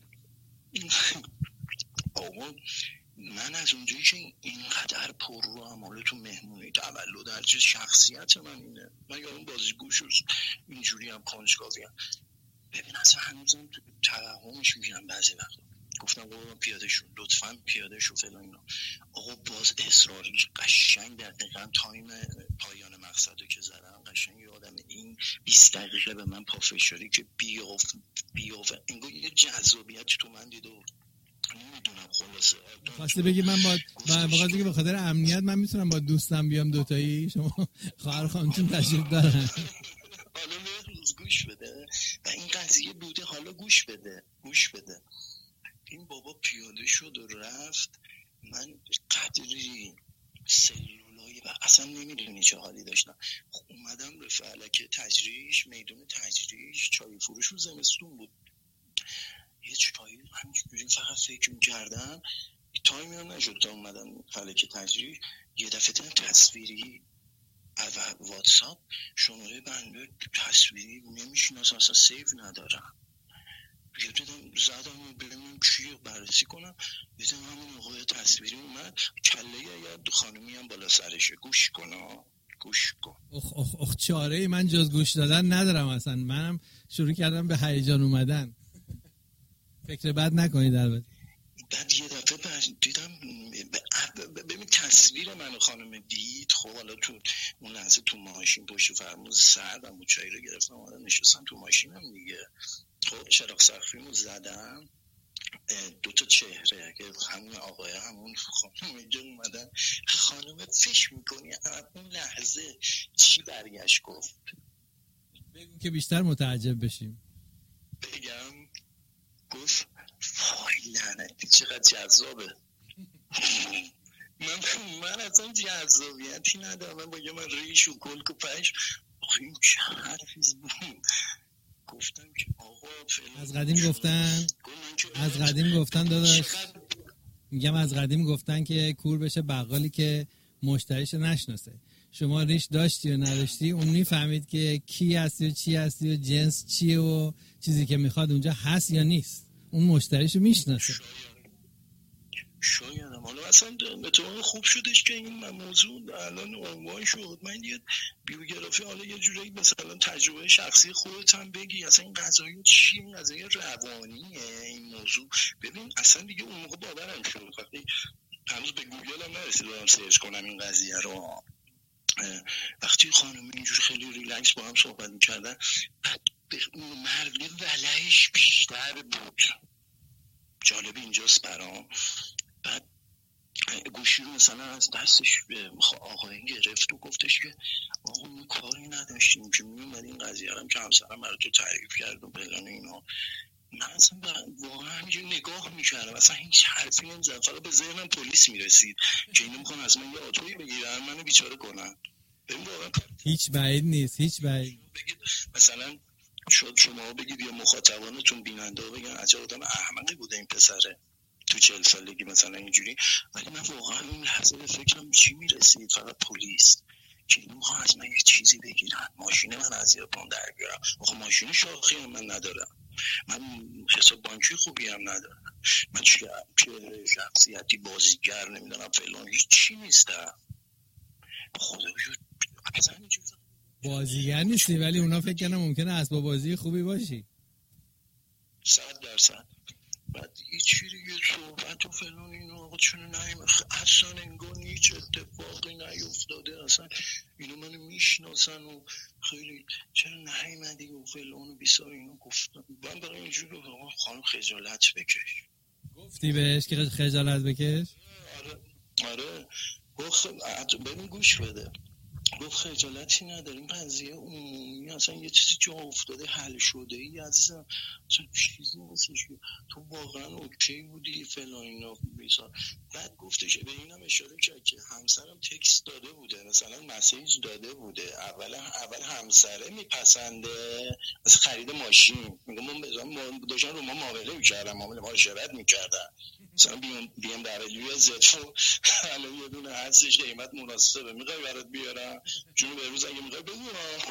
آقا من از اونجایی که اینقدر پر رو هم تو مهمونی تولد هر چیز، شخصیت من اینه، من یا اون بازیگوش اینجوری هم کنجکاوی هم. ببین اصلا هنوزم تو توهمش میگیرم بعضی وقتا. گفتم آقا پیاده شو، لطفاً پیاده شو فلان اینا. آقا باز اصراری قشنگ دقیقاً تایم پایان مقصدو که زدم، قشنگ یادم این بیست دقیقه به من پافشاری که بیاف بیاف انگار یه جذابیت تو من دیده. نمیدونم خلاصه خواسته بگی من با بخاطر که به خاطر امنیت من میتونم با دوستم بیام دوتایی، شما خواهر خانمتون تشریف دارن. حالا روز گوش بده و این قضیه بوده، حالا گوش بده گوش بده این بابا پیاده شد و رفت. من قدری سلولایی و اصلا نمیدونی چه حالی داشتم. اومدم به فلک تجریش، میدون تجریش، چای فروش رو زمستون بود، یه چایی همینجوری فقط فکر می‌کردم، تایمی هم نشد تا اومدم فلک تجریش. یه دفعه دیدم تصویری از واتساپ شماره بنده تصویری نمیشناسم، اصلا سیو ندارم. یه دیدم زدم ببینم چیه بررسی کنم، دیدم همون آقای تصویری اومد، کله یه خانومی هم بالا سرشه. گوش کن گوش کن. اخ اخ اخ چاره من جز گوش دادن ندارم اصلا. منم شروع کردم به هیجان اومدن. فکر بد نکنید البته. بعد یه دفعه دیدم ببین تصویر من و خانم دید. خب حالا تو اون لحظه تو ماشین پشت فرمون سردم و چای رو گرفتم، حالا نشستم تو ماشینم دیگه. خب چراغ سقفیمو زدم، دو تا چهره که همون آقای همون خانم اینجا اومدن. خانم فکر میکنی اون لحظه چی برگشت گفت؟ بگو که بیشتر متعجب بشیم. بگم گفت وای لعنتی چقدر جذابه. من من اصلا جذابیتی ندارم، من باید من ریش و کلک و پش. آخه این چه حرفیز بود. گفتم که آقا از قدیم گفتن از قدیم گفتن داداش میگم از قدیم گفتن که کور بشه بقالی که مشتریش نشناسه. شما ریش داشتی و نداشتی، اون میفهمید که کی هستی و چی هستی و جنس چیه و چیزی که میخواد اونجا هست یا نیست. اون مشتریشو میشناسه. شاید حالا اصلا اتفاق خوب شدش که این موضوع الان عنوان شد. من یه بیوگرافی حالا یه جوری مثلا تجربه شخصی خودت هم بگی، اصلا این قضایی چیه، این قضایی روانیه این موضوع. ببین اصلا دیگه اون موقع باورم شد، وقتی هنوز به گوگل هم نرسیدم سرچ کنم این قضیه رو. وقتی خانم اینجوری خیلی ریلکس با هم صحبت می‌کردن، مرد ولعش بیشتر بود. جالب اینجاست برام. بعد گوشی رو مثلا از دستش آقایی گرفت و گفتش که آقا ما کاری نداشتیم که میومد این قضیه هم که همسرم برای تو تعریف کرد و بلان اینا. من اصلا واقعا همینجور نگاه میکردم، اصلا هیچ حرفی نمیزدم، فقط به ذهنم پلیس میرسید که اینو میخوان از من یه آتویی بگیرن منو بیچاره کنن. ببین واقعا هیچ بعید نیست، هیچ بعید. مثلا شاید شما بگید یا مخاطبانتون بیننده بگن عجب آدم احمقی بوده این پسره تو چهل سالگی مثلا اینجوری، ولی من واقعا این لحظه به فکرم چی میرسید، فقط پلیس که اینو میخوان از من یه چیزی بگیرن، ماشین من از یادم در بیارم. آخه ماشین شاخی هم من ندارم، من حساب بانکی خوبی هم ندارم، من چه شخصیتی بازیگر نمیدونم فلان هیچ چی نیستم. خدا شد اصلا اینجوری بازیگر نیستی، ولی اونا فکر کنم ممکنه اسباب بازی خوبی باشی. صد درصد. بعد یه چیزی یه صحبت و فلان اینو آقا چونه نهیم اصلا انگار هیچ اتفاقی نیفتاده، اصلا اینو منو میشناسن و خیلی چرا نهیمدی و فلان و بیسار اینو گفتم. من برای اینجور رو خانم خجالت بکش. گفتی بهش که خجالت بکش؟ آره آره گفت ببین گوش بده، گفت خجالتی نداره این قضیه عمومی اصلا یه چیزی جا افتاده حل شده ای عزیزم، اصلا چیزی نیستش، تو واقعا اوکی بودی فلان اینا بیسار. بعد گفتش به اینم اشاره کرد که همسرم تکست داده بوده، مثلا مسیج داده بوده، اول اول همسره میپسنده از خرید ماشین، میگم من بزنم داشتن رو ما معامله میکردم، معامله معاشرت میکردن، مثلا بی ام دبلیو زد الان یه دونه هستش قیمت مناسبه، میخوای برات بیارم جون به روز اگه میخوای بگو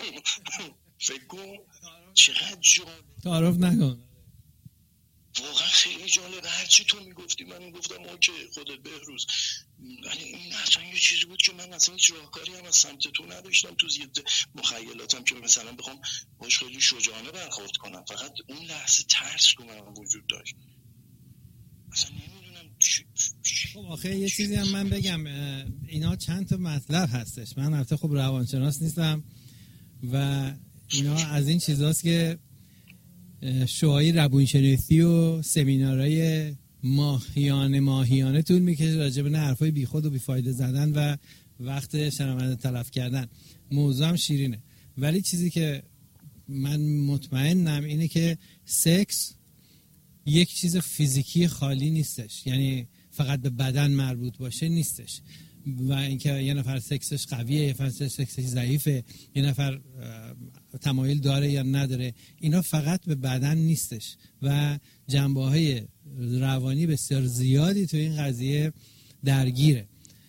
فکر کن چقدر جالب، تعارف نکن، واقعا خیلی جالب. هرچی تو میگفتی من میگفتم اوکی خودت بهروز، ولی این اصلا یه چیزی بود که من اصلا هیچ راهکاری هم از سمت تو نداشتم تو زید مخیلاتم که مثلا بخوام باش خیلی شجاعانه برخورد کنم، فقط اون لحظه ترس تو من وجود داشت. اصلا نمیدونم خب آخه یه چیزی هم من بگم، اینا چند تا مطلب هستش، من البته خب روانشناس نیستم و اینا از این چیزاست که شوهای روانشناسی و سمینارهای ماهیانه ماهیانه طول میکشه راجع به حرفای بیخود و بیفایده زدن و وقت شنونده تلف کردن. موضوع هم شیرینه، ولی چیزی که من مطمئنم اینه که سکس یک چیز فیزیکی خالی نیستش، یعنی فقط به بدن مربوط باشه نیستش، و اینکه یه نفر سکسش قویه، یه نفر سکسش ضعیفه، یه نفر تمایل داره یا نداره، اینا فقط به بدن نیستش و جنبه‌های روانی بسیار زیادی تو این قضیه درگیره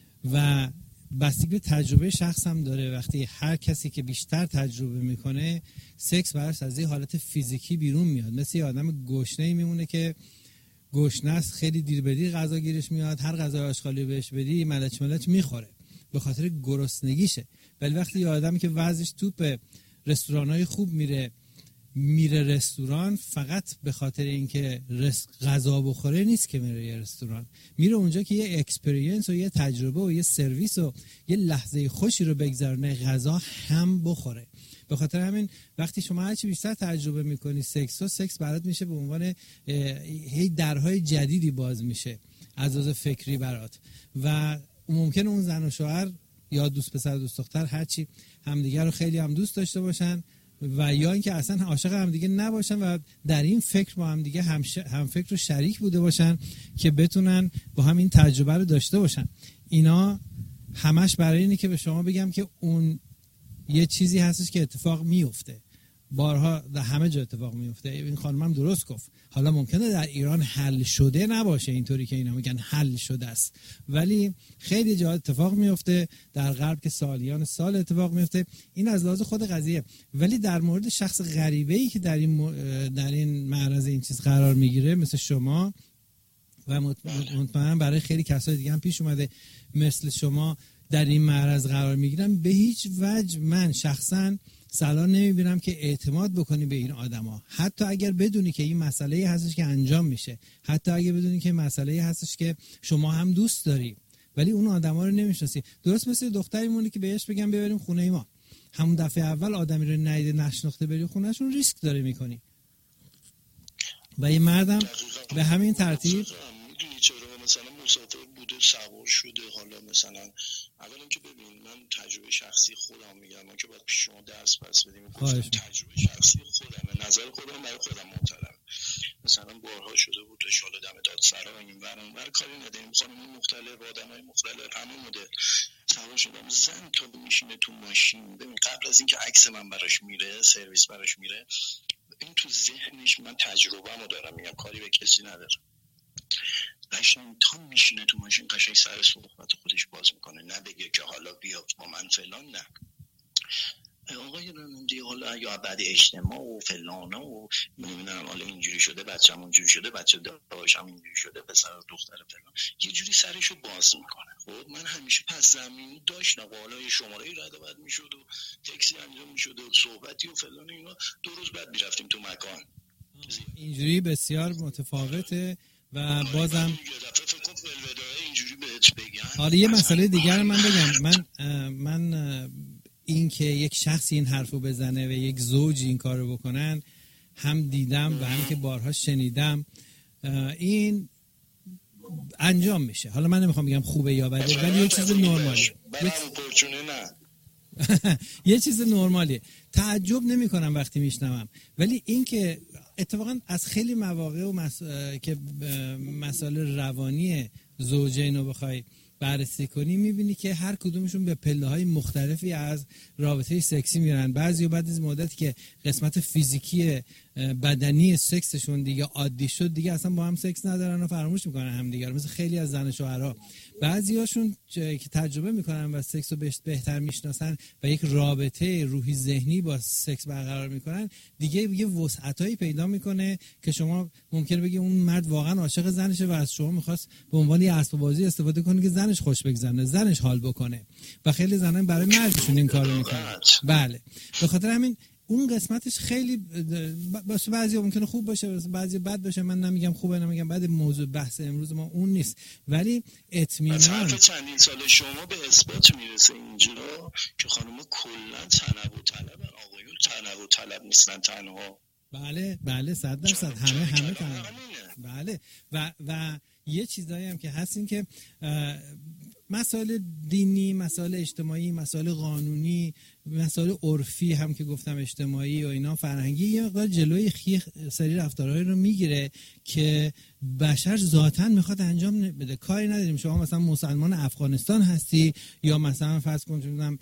و بستگی به تجربه شخص هم داره. وقتی هر کسی که بیشتر تجربه میکنه سکس براش از این حالت فیزیکی بیرون میاد، مثل یه آدم گشنه‌ای میمونه که گشنه است، خیلی دیر به دیر غذا گیرش میاد، هر غذای آشغالی بهش بدی ملچ ملچ میخوره به خاطر گرسنگیشه. ولی وقتی یه آدمی که وضعش توپ رستورانای خوب میره میره رستوران، فقط به خاطر اینکه غذا بخوره نیست که میره یه رستوران، میره اونجا که یه اکسپریانس و یه تجربه و یه سرویس و یه لحظه خوشی رو بگذرونه، غذا هم بخوره. به خاطر همین وقتی شما هرچی بیشتر تجربه میکنی سکس و سکس برات میشه به عنوان هی درهای جدیدی باز میشه از لحاظ فکری برات، و ممکنه اون زن و شوهر یا دوست پسر دوست دختر هرچی همدیگه رو خیلی هم دوست داشته باشن و یا اینکه اصلا عاشق همدیگه نباشن و در این فکر با همدیگه هم, ش... هم فکر و شریک بوده باشن که بتونن با هم این تجربه رو داشته باشن. اینا همش برای اینه که به شما بگم که اون یه چیزی هستش که اتفاق میفته، بارها در همه جا اتفاق میفته. این خانمم درست گفت، حالا ممکنه در ایران حل شده نباشه اینطوری که اینا میگن حل شده است، ولی خیلی جا اتفاق میفته، در غرب که سالیان سال اتفاق میفته. این از لحاظ خود قضیه. ولی در مورد شخص غریبه‌ای که در این در این معرض این چیز قرار میگیره مثل شما و مطمئنم برای خیلی کسای دیگه هم پیش اومده مثل شما در این معرض قرار میگیرم، به هیچ وجه من شخصا صلاح نمیبینم که اعتماد بکنی به این آدما، حتی اگر بدونی که این مسئله هستش که انجام میشه، حتی اگر بدونی که مسئله هستش که شما هم دوست داری ولی اون آدما رو نمیشناسی. درست مثل دختری مونه که بهش بگم ببریم خونه ما، همون دفعه اول آدمی رو ندیده نشناخته بری خونهشون، ریسک داره میکنی. و یه مردم به همین ترتیب سوار شده. حالا مثلا اولا که ببین من تجربه شخصی خودم میگم، من که باید پیش شما درس پس بدیم، تجربه شخصی خودم، نظر خودم برای خودم محترم. مثلا بارها شده بود تو شال دم دادسرا این ور اون ور کاری نداریم، خانم مختلف آدمای مختلف همه مدل سوار شدم، زن تو میشینه تو ماشین. ببین قبل از اینکه عکس من براش میره، سرویس براش میره، این تو ذهنش من تجربه‌مو دارم، میگم کاری به کسی ندارم. قشنگ تا میشینه تو ماشین قشنگ سر صحبت خودش باز میکنه، نه بگه که حالا بیا با من فلان، نه آقای راننده حالا یا بعد اجتماع و فلانه و نمیدونم حالا اینجوری شده، بچه‌م اونجوری شده، بچه داشتم اینجوری شده، پسر و دختر فلان، یه جوری سرشو باز میکنه. خب من همیشه پس زمین داشتم، حالا یه شماره رد و بد میشد و تاکسی انجام میشد و صحبتی و فلان اینا، دو روز بعد میرفتیم تو مکان. اینجوری بسیار متفاوته و بازم حالا یه مسئله دیگر من بگم، من من این که یک شخصی این حرفو بزنه و یک زوجی این کارو بکنن هم دیدم و هم که بارها شنیدم، این انجام میشه. حالا من نمیخوام بگم خوبه یا بده، ولی یه چیز نرمالیه. یه چیز نرمالیه. تعجب نمی کنم وقتی میشنوم، ولی این که اتفاقا از خیلی مواقع و مس... که مسائل روانی زوجین رو بخوای بررسی کنی، میبینی که هر کدومشون به پله‌های مختلفی از رابطه سکسی میرن. بعضی بعد از مدتی که قسمت فیزیکی بدنی سکسشون دیگه عادی شد، دیگه اصلا با هم سکس ندارن و فراموش میکنن همدیگر، مثل خیلی از زن شوهرها. بعضیاشون که تجربه میکنن و سکس رو بهتر میشناسن و یک رابطه روحی ذهنی با سکس برقرار میکنن، دیگه یه وسعتایی پیدا میکنه که شما ممکنه بگی اون مرد واقعا عاشق زنشه و از شما میخواست به عنوان یه اسباب بازی استفاده کنه که زنش خوش بگذره، زنش حال بکنه، و خیلی زنان برای مردشون این کارو میکنن. بله، به خاطر همین اون قسمتش خیلی باشه، بعضی ممکنه خوب باشه، بعضی بد باشه. من نمیگم خوبه نمیگم بد، موضوع بحث امروز ما اون نیست، ولی اطمینان چندین سال شما به اثبات میرسه اینجا که خانم‌ها کلا تنوع طلبن، آقایون تنوع طلب نیستن تنها. بله بله صد درصد همه همه تنوع. بله و و یه چیزایی هم که هست این که مسائل دینی، مسائل اجتماعی، مسائل قانونی، مسائل عرفی هم که گفتم اجتماعی و اینا فرهنگی، یه مقدار جلوی خیلی سری رفتارهایی رو میگیره که بشر ذاتاً میخواد انجام بده. کاری نداریم شما مثلا مسلمان افغانستان هستی یا مثلا فرض کن چون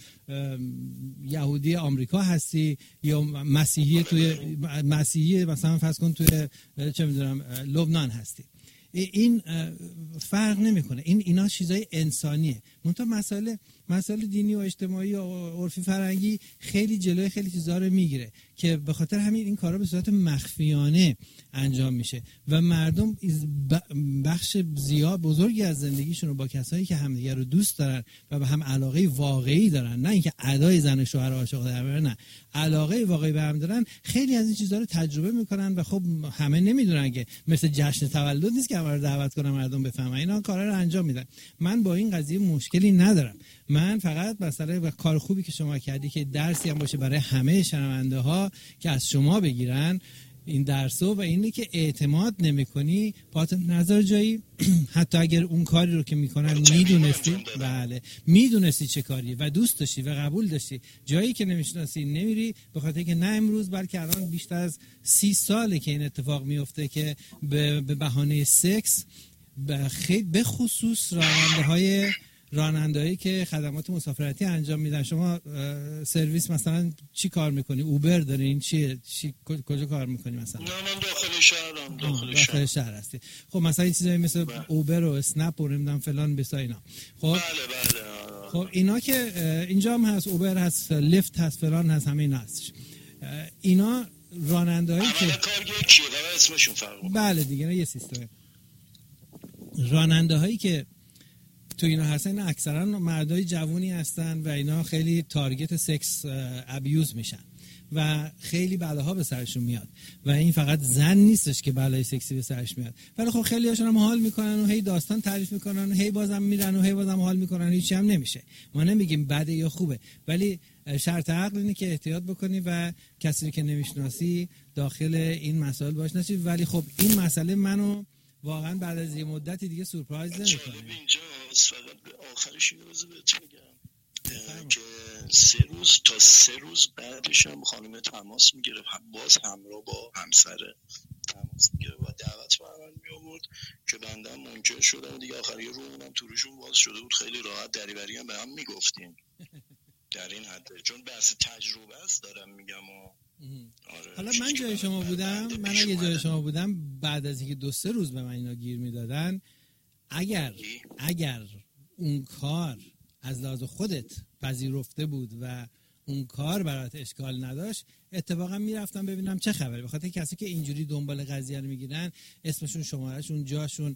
یهودی آمریکا هستی یا مسیحی توی مسیحی مثلا فرض کن توی چه میدونم لبنان هستی، این فرق نمیکنه. این اینا چیزای انسانیه. منتها مسائل مسائل دینی و اجتماعی و عرفی فرهنگی خیلی جلوی خیلی چیزا رو میگیره که به خاطر همین این کارا به صورت مخفیانه انجام میشه و مردم بخش زیاد بزرگی از زندگیشون رو با کسایی که همدیگه رو دوست دارن و به هم علاقه واقعی دارن، نه اینکه ادای زن شوهر عاشق در، نه علاقه واقعی به هم دارن، خیلی از این چیزا رو تجربه میکنن و خب همه نمیدونن که مثل جشن تولد نیست که همه رو دعوت کنن مردم بفهمن، اینا کارا رو انجام میدن. من با این قضیه مشکلی ندارم، من فقط مسئله کار خوبی که شما کردی که درسی هم باشه برای همه شنونده ها که از شما بگیرن این درسو، و اینه که اعتماد نمی‌کنی پات نظر جایی حتی اگر اون کاری رو که میکنن میدونستی، بله میدونستی چه کاریه و دوست داشتی و قبول داشتی، جایی که نمیشناسی نمیری، به خاطر که نه امروز بلکه الان بیشتر از سی ساله که این اتفاق میفته که به بهانه سکس خیلی به خصوص راننده‌های رانندهایی که خدمات مسافرتی انجام میدن. شما سرویس مثلا چی کار میکنی؟ اوبر دارین؟ چی چی کجا کار میکنی مثلا؟ نه من داخل شهرم. داخل, داخل شهر هستی. خب مثلا این چیزایی مثل بله. اوبر و اسنپ و نمیدونم فلان بسا اینا. خب بله بله. خب اینا که اینجا هم هست، اوبر هست، لیفت هست، فلان هست، همه اینا هستش. اینا رانندهایی که کارگاه کیه و اسمشون فرق میکنه. بله دیگه یه سیستم. رانندهایی که تو اینا هستن اکثرا مردای جوونی هستن و اینا خیلی تارگت سکس ابیوز میشن و خیلی بلاها به سرشون میاد و این فقط زن نیستش که بلای سکسی به سرش میاد، ولی خب خیلی هاشون هم حال میکنن و هی داستان تعریف میکنن و هی بازم میرن و هی بازم حال میکنن، هیچی هم نمیشه. ما نمیگیم بده یا خوبه، ولی شرط عقل اینه که احتیاط بکنی و کسی که نمیشناسی داخل این مسائل باش نشی. ولی خب این مسئله منو واقعا بعد از یه مدتی دیگه سورپرایز نمی‌کنه. اینجاست فقط به آخرش یه روز بهت میگم که سه روز تا سه روز بعدش هم خانم تماس میگرفت، باز همراه با همسره تماس میگرفت و دعوت به من میآورد که بندم منکر شدم و دیگه آخری رومونم تو روشون باز شده بود. خیلی راحت دریوری هم به هم میگفتیم در این حد، چون بحث تجربه است دارم میگم و آره. حالا من جای شما بودم، من اگه جای شما بودم بعد از اینکه دو سه روز به من اینا گیر میدادن، اگر اگر اون کار از لحاظ خودت پذیرفته بود و اون کار برات اشکال نداشت، اتفاقا میرفتم ببینم چه خبره. بخاطر کسی که اینجوری دنبال قضیه رو میگیرن، اسمشون شمارهشون جاشون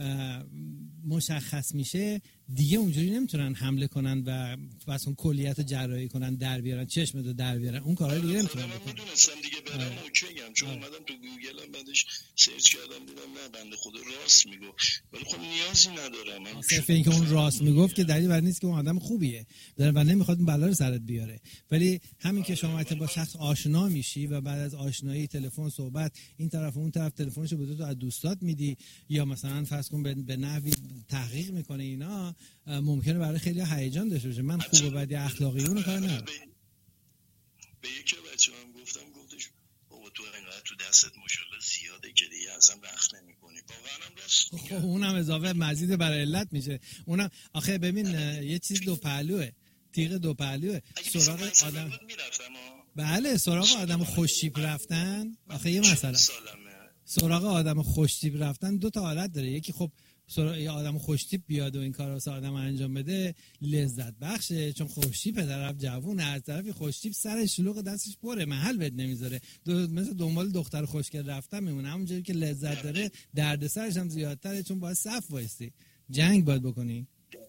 مشخص میشه، دیگه اونجوری نمیتونن حمله کنن و بس اون کلیت رو جراحی کنن، در بیارن، چشمت رو در بیارن، اون کارا دیگه نمیتونن بکنن. من میدونستم دیگه برام اوکیام، چون اومدم تو گوگلم بعدش سرچ کردم دیدم نه بنده خدا راست میگه، ولی خب نیازی ندارم. صرف اینکه اون راست میگفت که دلیل بر نیست که اون آدم خوبیه داره و نمیخواد اون بلا رو سرت بیاره. ولی همین که شما با شخص آشنا میشی و بعد از آشنایی تلفن صحبت این طرف و اون طرف تلفنشو به تو از دوستات میدی یا مثلا فرض کن به نحوی تحقیق میکنه، اینا ممکنه برای خیلی هیجان داشته باشه. من خوب و بد اخلاقی اون کار ندارم. به یکی بچه‌ام گفتم، گفتش بابا تو انقدر تو دستت ماشاءالله زیاده که دیگه اصلا وقت نمی‌کنی. واقعا هم راست میگه. خب اونم اضافه مزید برای علت میشه. اونم آخه ببین یه چیز دو پهلوه، تیغ دو پهلوه. سراغ آدم بله سراغ آدم خوش‌تیپ رفتن، آخه یه مسئله سراغ آدم خوش‌تیپ رفتن دو تا حالت داره. یکی خب یه آدم خوشتیپ بیاد و این کارو واسه آدم انجام بده لذت بخشه، چون خوشتیپ طرف جوونه، از طرفی خوشتیپ سر شلوغ دستش پره، محل بد نمیذاره، دو مثلا دنبال دختر خوشگل رفتن میمونه. همونجوری که لذت داره دردسرش هم زیادتره، چون باید صف وایسی، جنگ باید بکنی.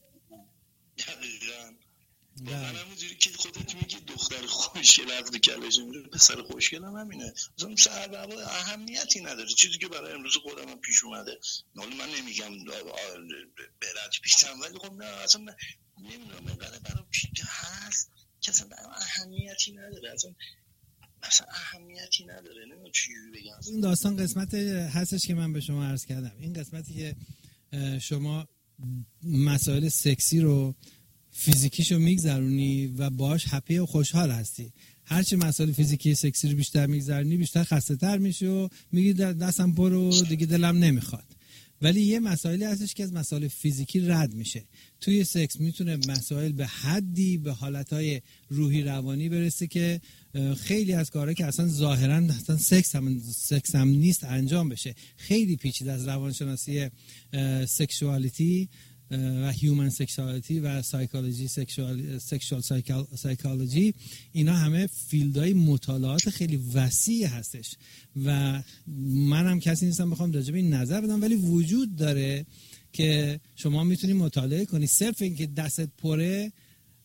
واقعا همونجوری که خودت میگی دختر خوشگل عقد کلش میره، پسر خوشگل هم همینه. مثلا سر اهمیتی نداره چیزی که برای امروز خودم هم پیش اومده. حالا من نمیگم برات پیشم، ولی خب نه اصلا نمیدونم اینقدر برای پیش هست که اصلا اهمیتی نداره، اصلا مثلا اهمیتی نداره. نمیدونم چی بگم. این داستان قسمت هستش که من به شما عرض کردم، این قسمتی که شما مسائل سکسی رو فیزیکیشو میگذرونی و باش هپی و خوشحال هستی. هرچی مسائل فیزیکی سکسی رو بیشتر میگذرونی بیشتر خسته تر میشی و میگی دستم پر و دیگه دلم نمیخواد. ولی یه مسائلی هستش که از مسائل فیزیکی رد میشه. توی سکس میتونه مسائل به حدی به حالتهای روحی روانی برسه که خیلی از کارها که اصلا ظاهرا اصلا سکس هم سکس هم نیست انجام بشه. خیلی پیچیده از روانشناسی سکشوالیتی و هیومن سکشوالیتی و سایکولوژی سکشوال سکشوال سایکولوژی، اینا همه فیلدهای مطالعات خیلی وسیع هستش و منم کسی نیستم بخوام راجع به این نظر بدم، ولی وجود داره که شما میتونی مطالعه کنی. صرف اینکه دستت پره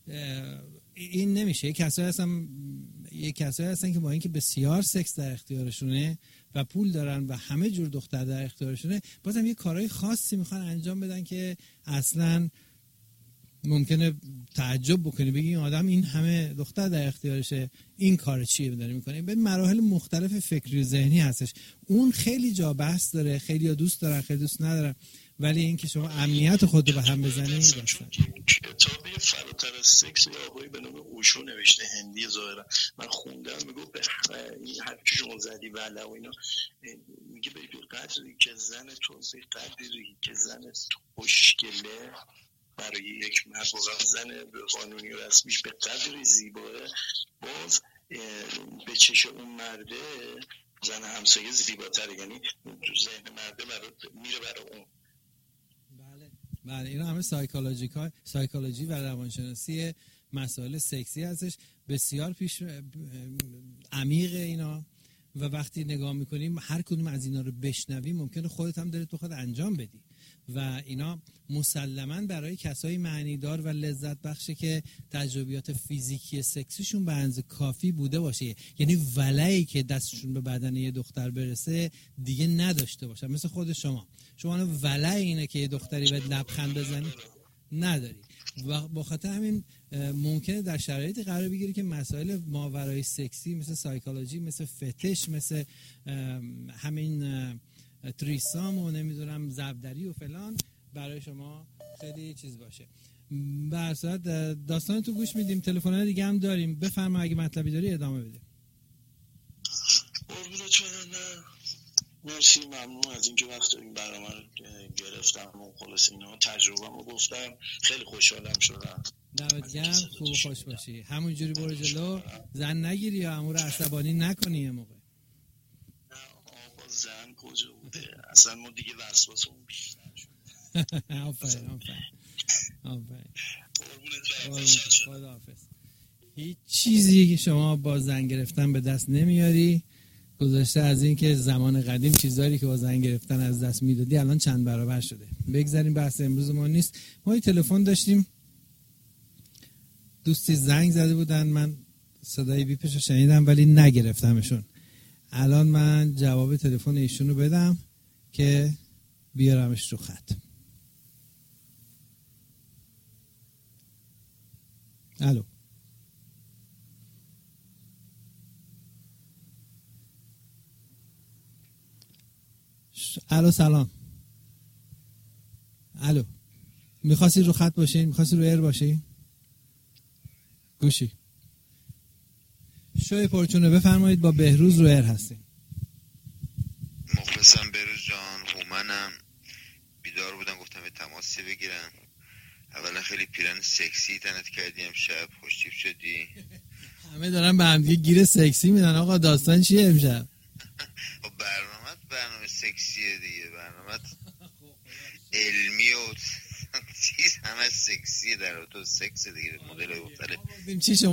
این نمیشه. کسایی هستن یک کسایی هستن که با اینکه بسیار سکس در اختیارشونه و پول دارن و همه جور دختر در اختیارشونه، بازم یه کارهای خاصی میخوان انجام بدن که اصلا ممکنه تعجب بکنی، بگی این آدم این همه دختر در اختیارشه این کار چیه داره میکنه. به مراحل مختلف فکری و ذهنی هستش. اون خیلی جا بحث داره، خیلی ها دوست دارن خیلی دوست ندارن، ولی اینکه شما امنیت خود رو به هم بزنید. کتابی فراتر از سکس یا آقایی به نام اوشو نوشته، هندی ظاهرا، من خوندم، میگه به این حرفی شما زدی ولی و اینا، میگه به قدری که زن تو به قدری که زن خوشگله برای یک مرد، زن قانونی و رسمیش به قدری زیباه، باز به چش اون مرده زن همسایه زیباتره، یعنی ذهن مرده میره برای اون. بله اینا همه سایکولوژیکال سایکولوژی و روانشناسی مسائل سکسی هستش، بسیار پیش عمیق اینا و وقتی نگاه میکنیم هر کدوم از اینا رو بشنوی ممکنه خودت هم دلت بخواد انجام بدی و اینا مسلماً برای کسایی معنیدار و لذت بخشه که تجربیات فیزیکی سکسیشون به اندازه کافی بوده باشه، یعنی ولایی که دستشون به بدن یه دختر برسه دیگه نداشته باشن. مثل خود شما شما ولای اینه که یه دختری به لبخند بزنی نداری و با خاطر همین ممکنه در شرایطی قرار بگیری که مسائل ماورای سکسی مثل سایکولوژی، مثل فتش، مثل همین تریسام و نمیدونم زبدری و فلان برای شما خیلی چیز باشه. به هر صورت داستان تو گوش میدیم، تلفن‌های دیگه هم داریم، بفرما اگه مطلبی داری ادامه بده. قربونت برم. مرسی، ممنون از اینکه وقت این برنامه رو گرفتم و خلاص اینا تجربه‌مو گفتم، خیلی خوشحالم شدم. دمت گرم، خوب خوش باشی، همونجوری برو جلو، زن نگیری یا امور عصبانی نکنی یه موقع. نه آقا زن کجا بوده، اصلا ما دیگه وسواسمون بیشتر شد. آفرین آفرین آفرین. خداحافظ. هیچ چیزی که شما با زن گرفتن به دست نمیاری، گذاشته از این که زمان قدیم چیزایی که با زن گرفتن از دست میدادی الان چند برابر شده. بگذاریم، بحث امروز ما نیست. ما یه تلفن داشتیم، دوستی زنگ زده بودن، من صدای بیپش رو شنیدم ولی نگرفتمشون. الان من جواب تلفن ایشون رو بدم که بیارمش رو خط. الو الو سلام. الو میخواستی رو خط باشی؟ میخواستی رو ایر باشی؟ گوشی شوی پرچونه بفرمایید، با بهروز رو ایر هستیم. مخلصم بهروز جان. هومنم. بیدار بودم گفتم به تماسی بگیرم. اولا خیلی پیرن سکسی تنت کردی امشب، خوشتیپ شدی. همه دارن به هم دیگه گیر سکسی میدن. آقا داستان چیه امشب؟ برنامه برنامه سکسیه دیگه، برنامه علمی و چیز همه سکسیه، در تو سکس دیگه، مدل مختلف. چی شما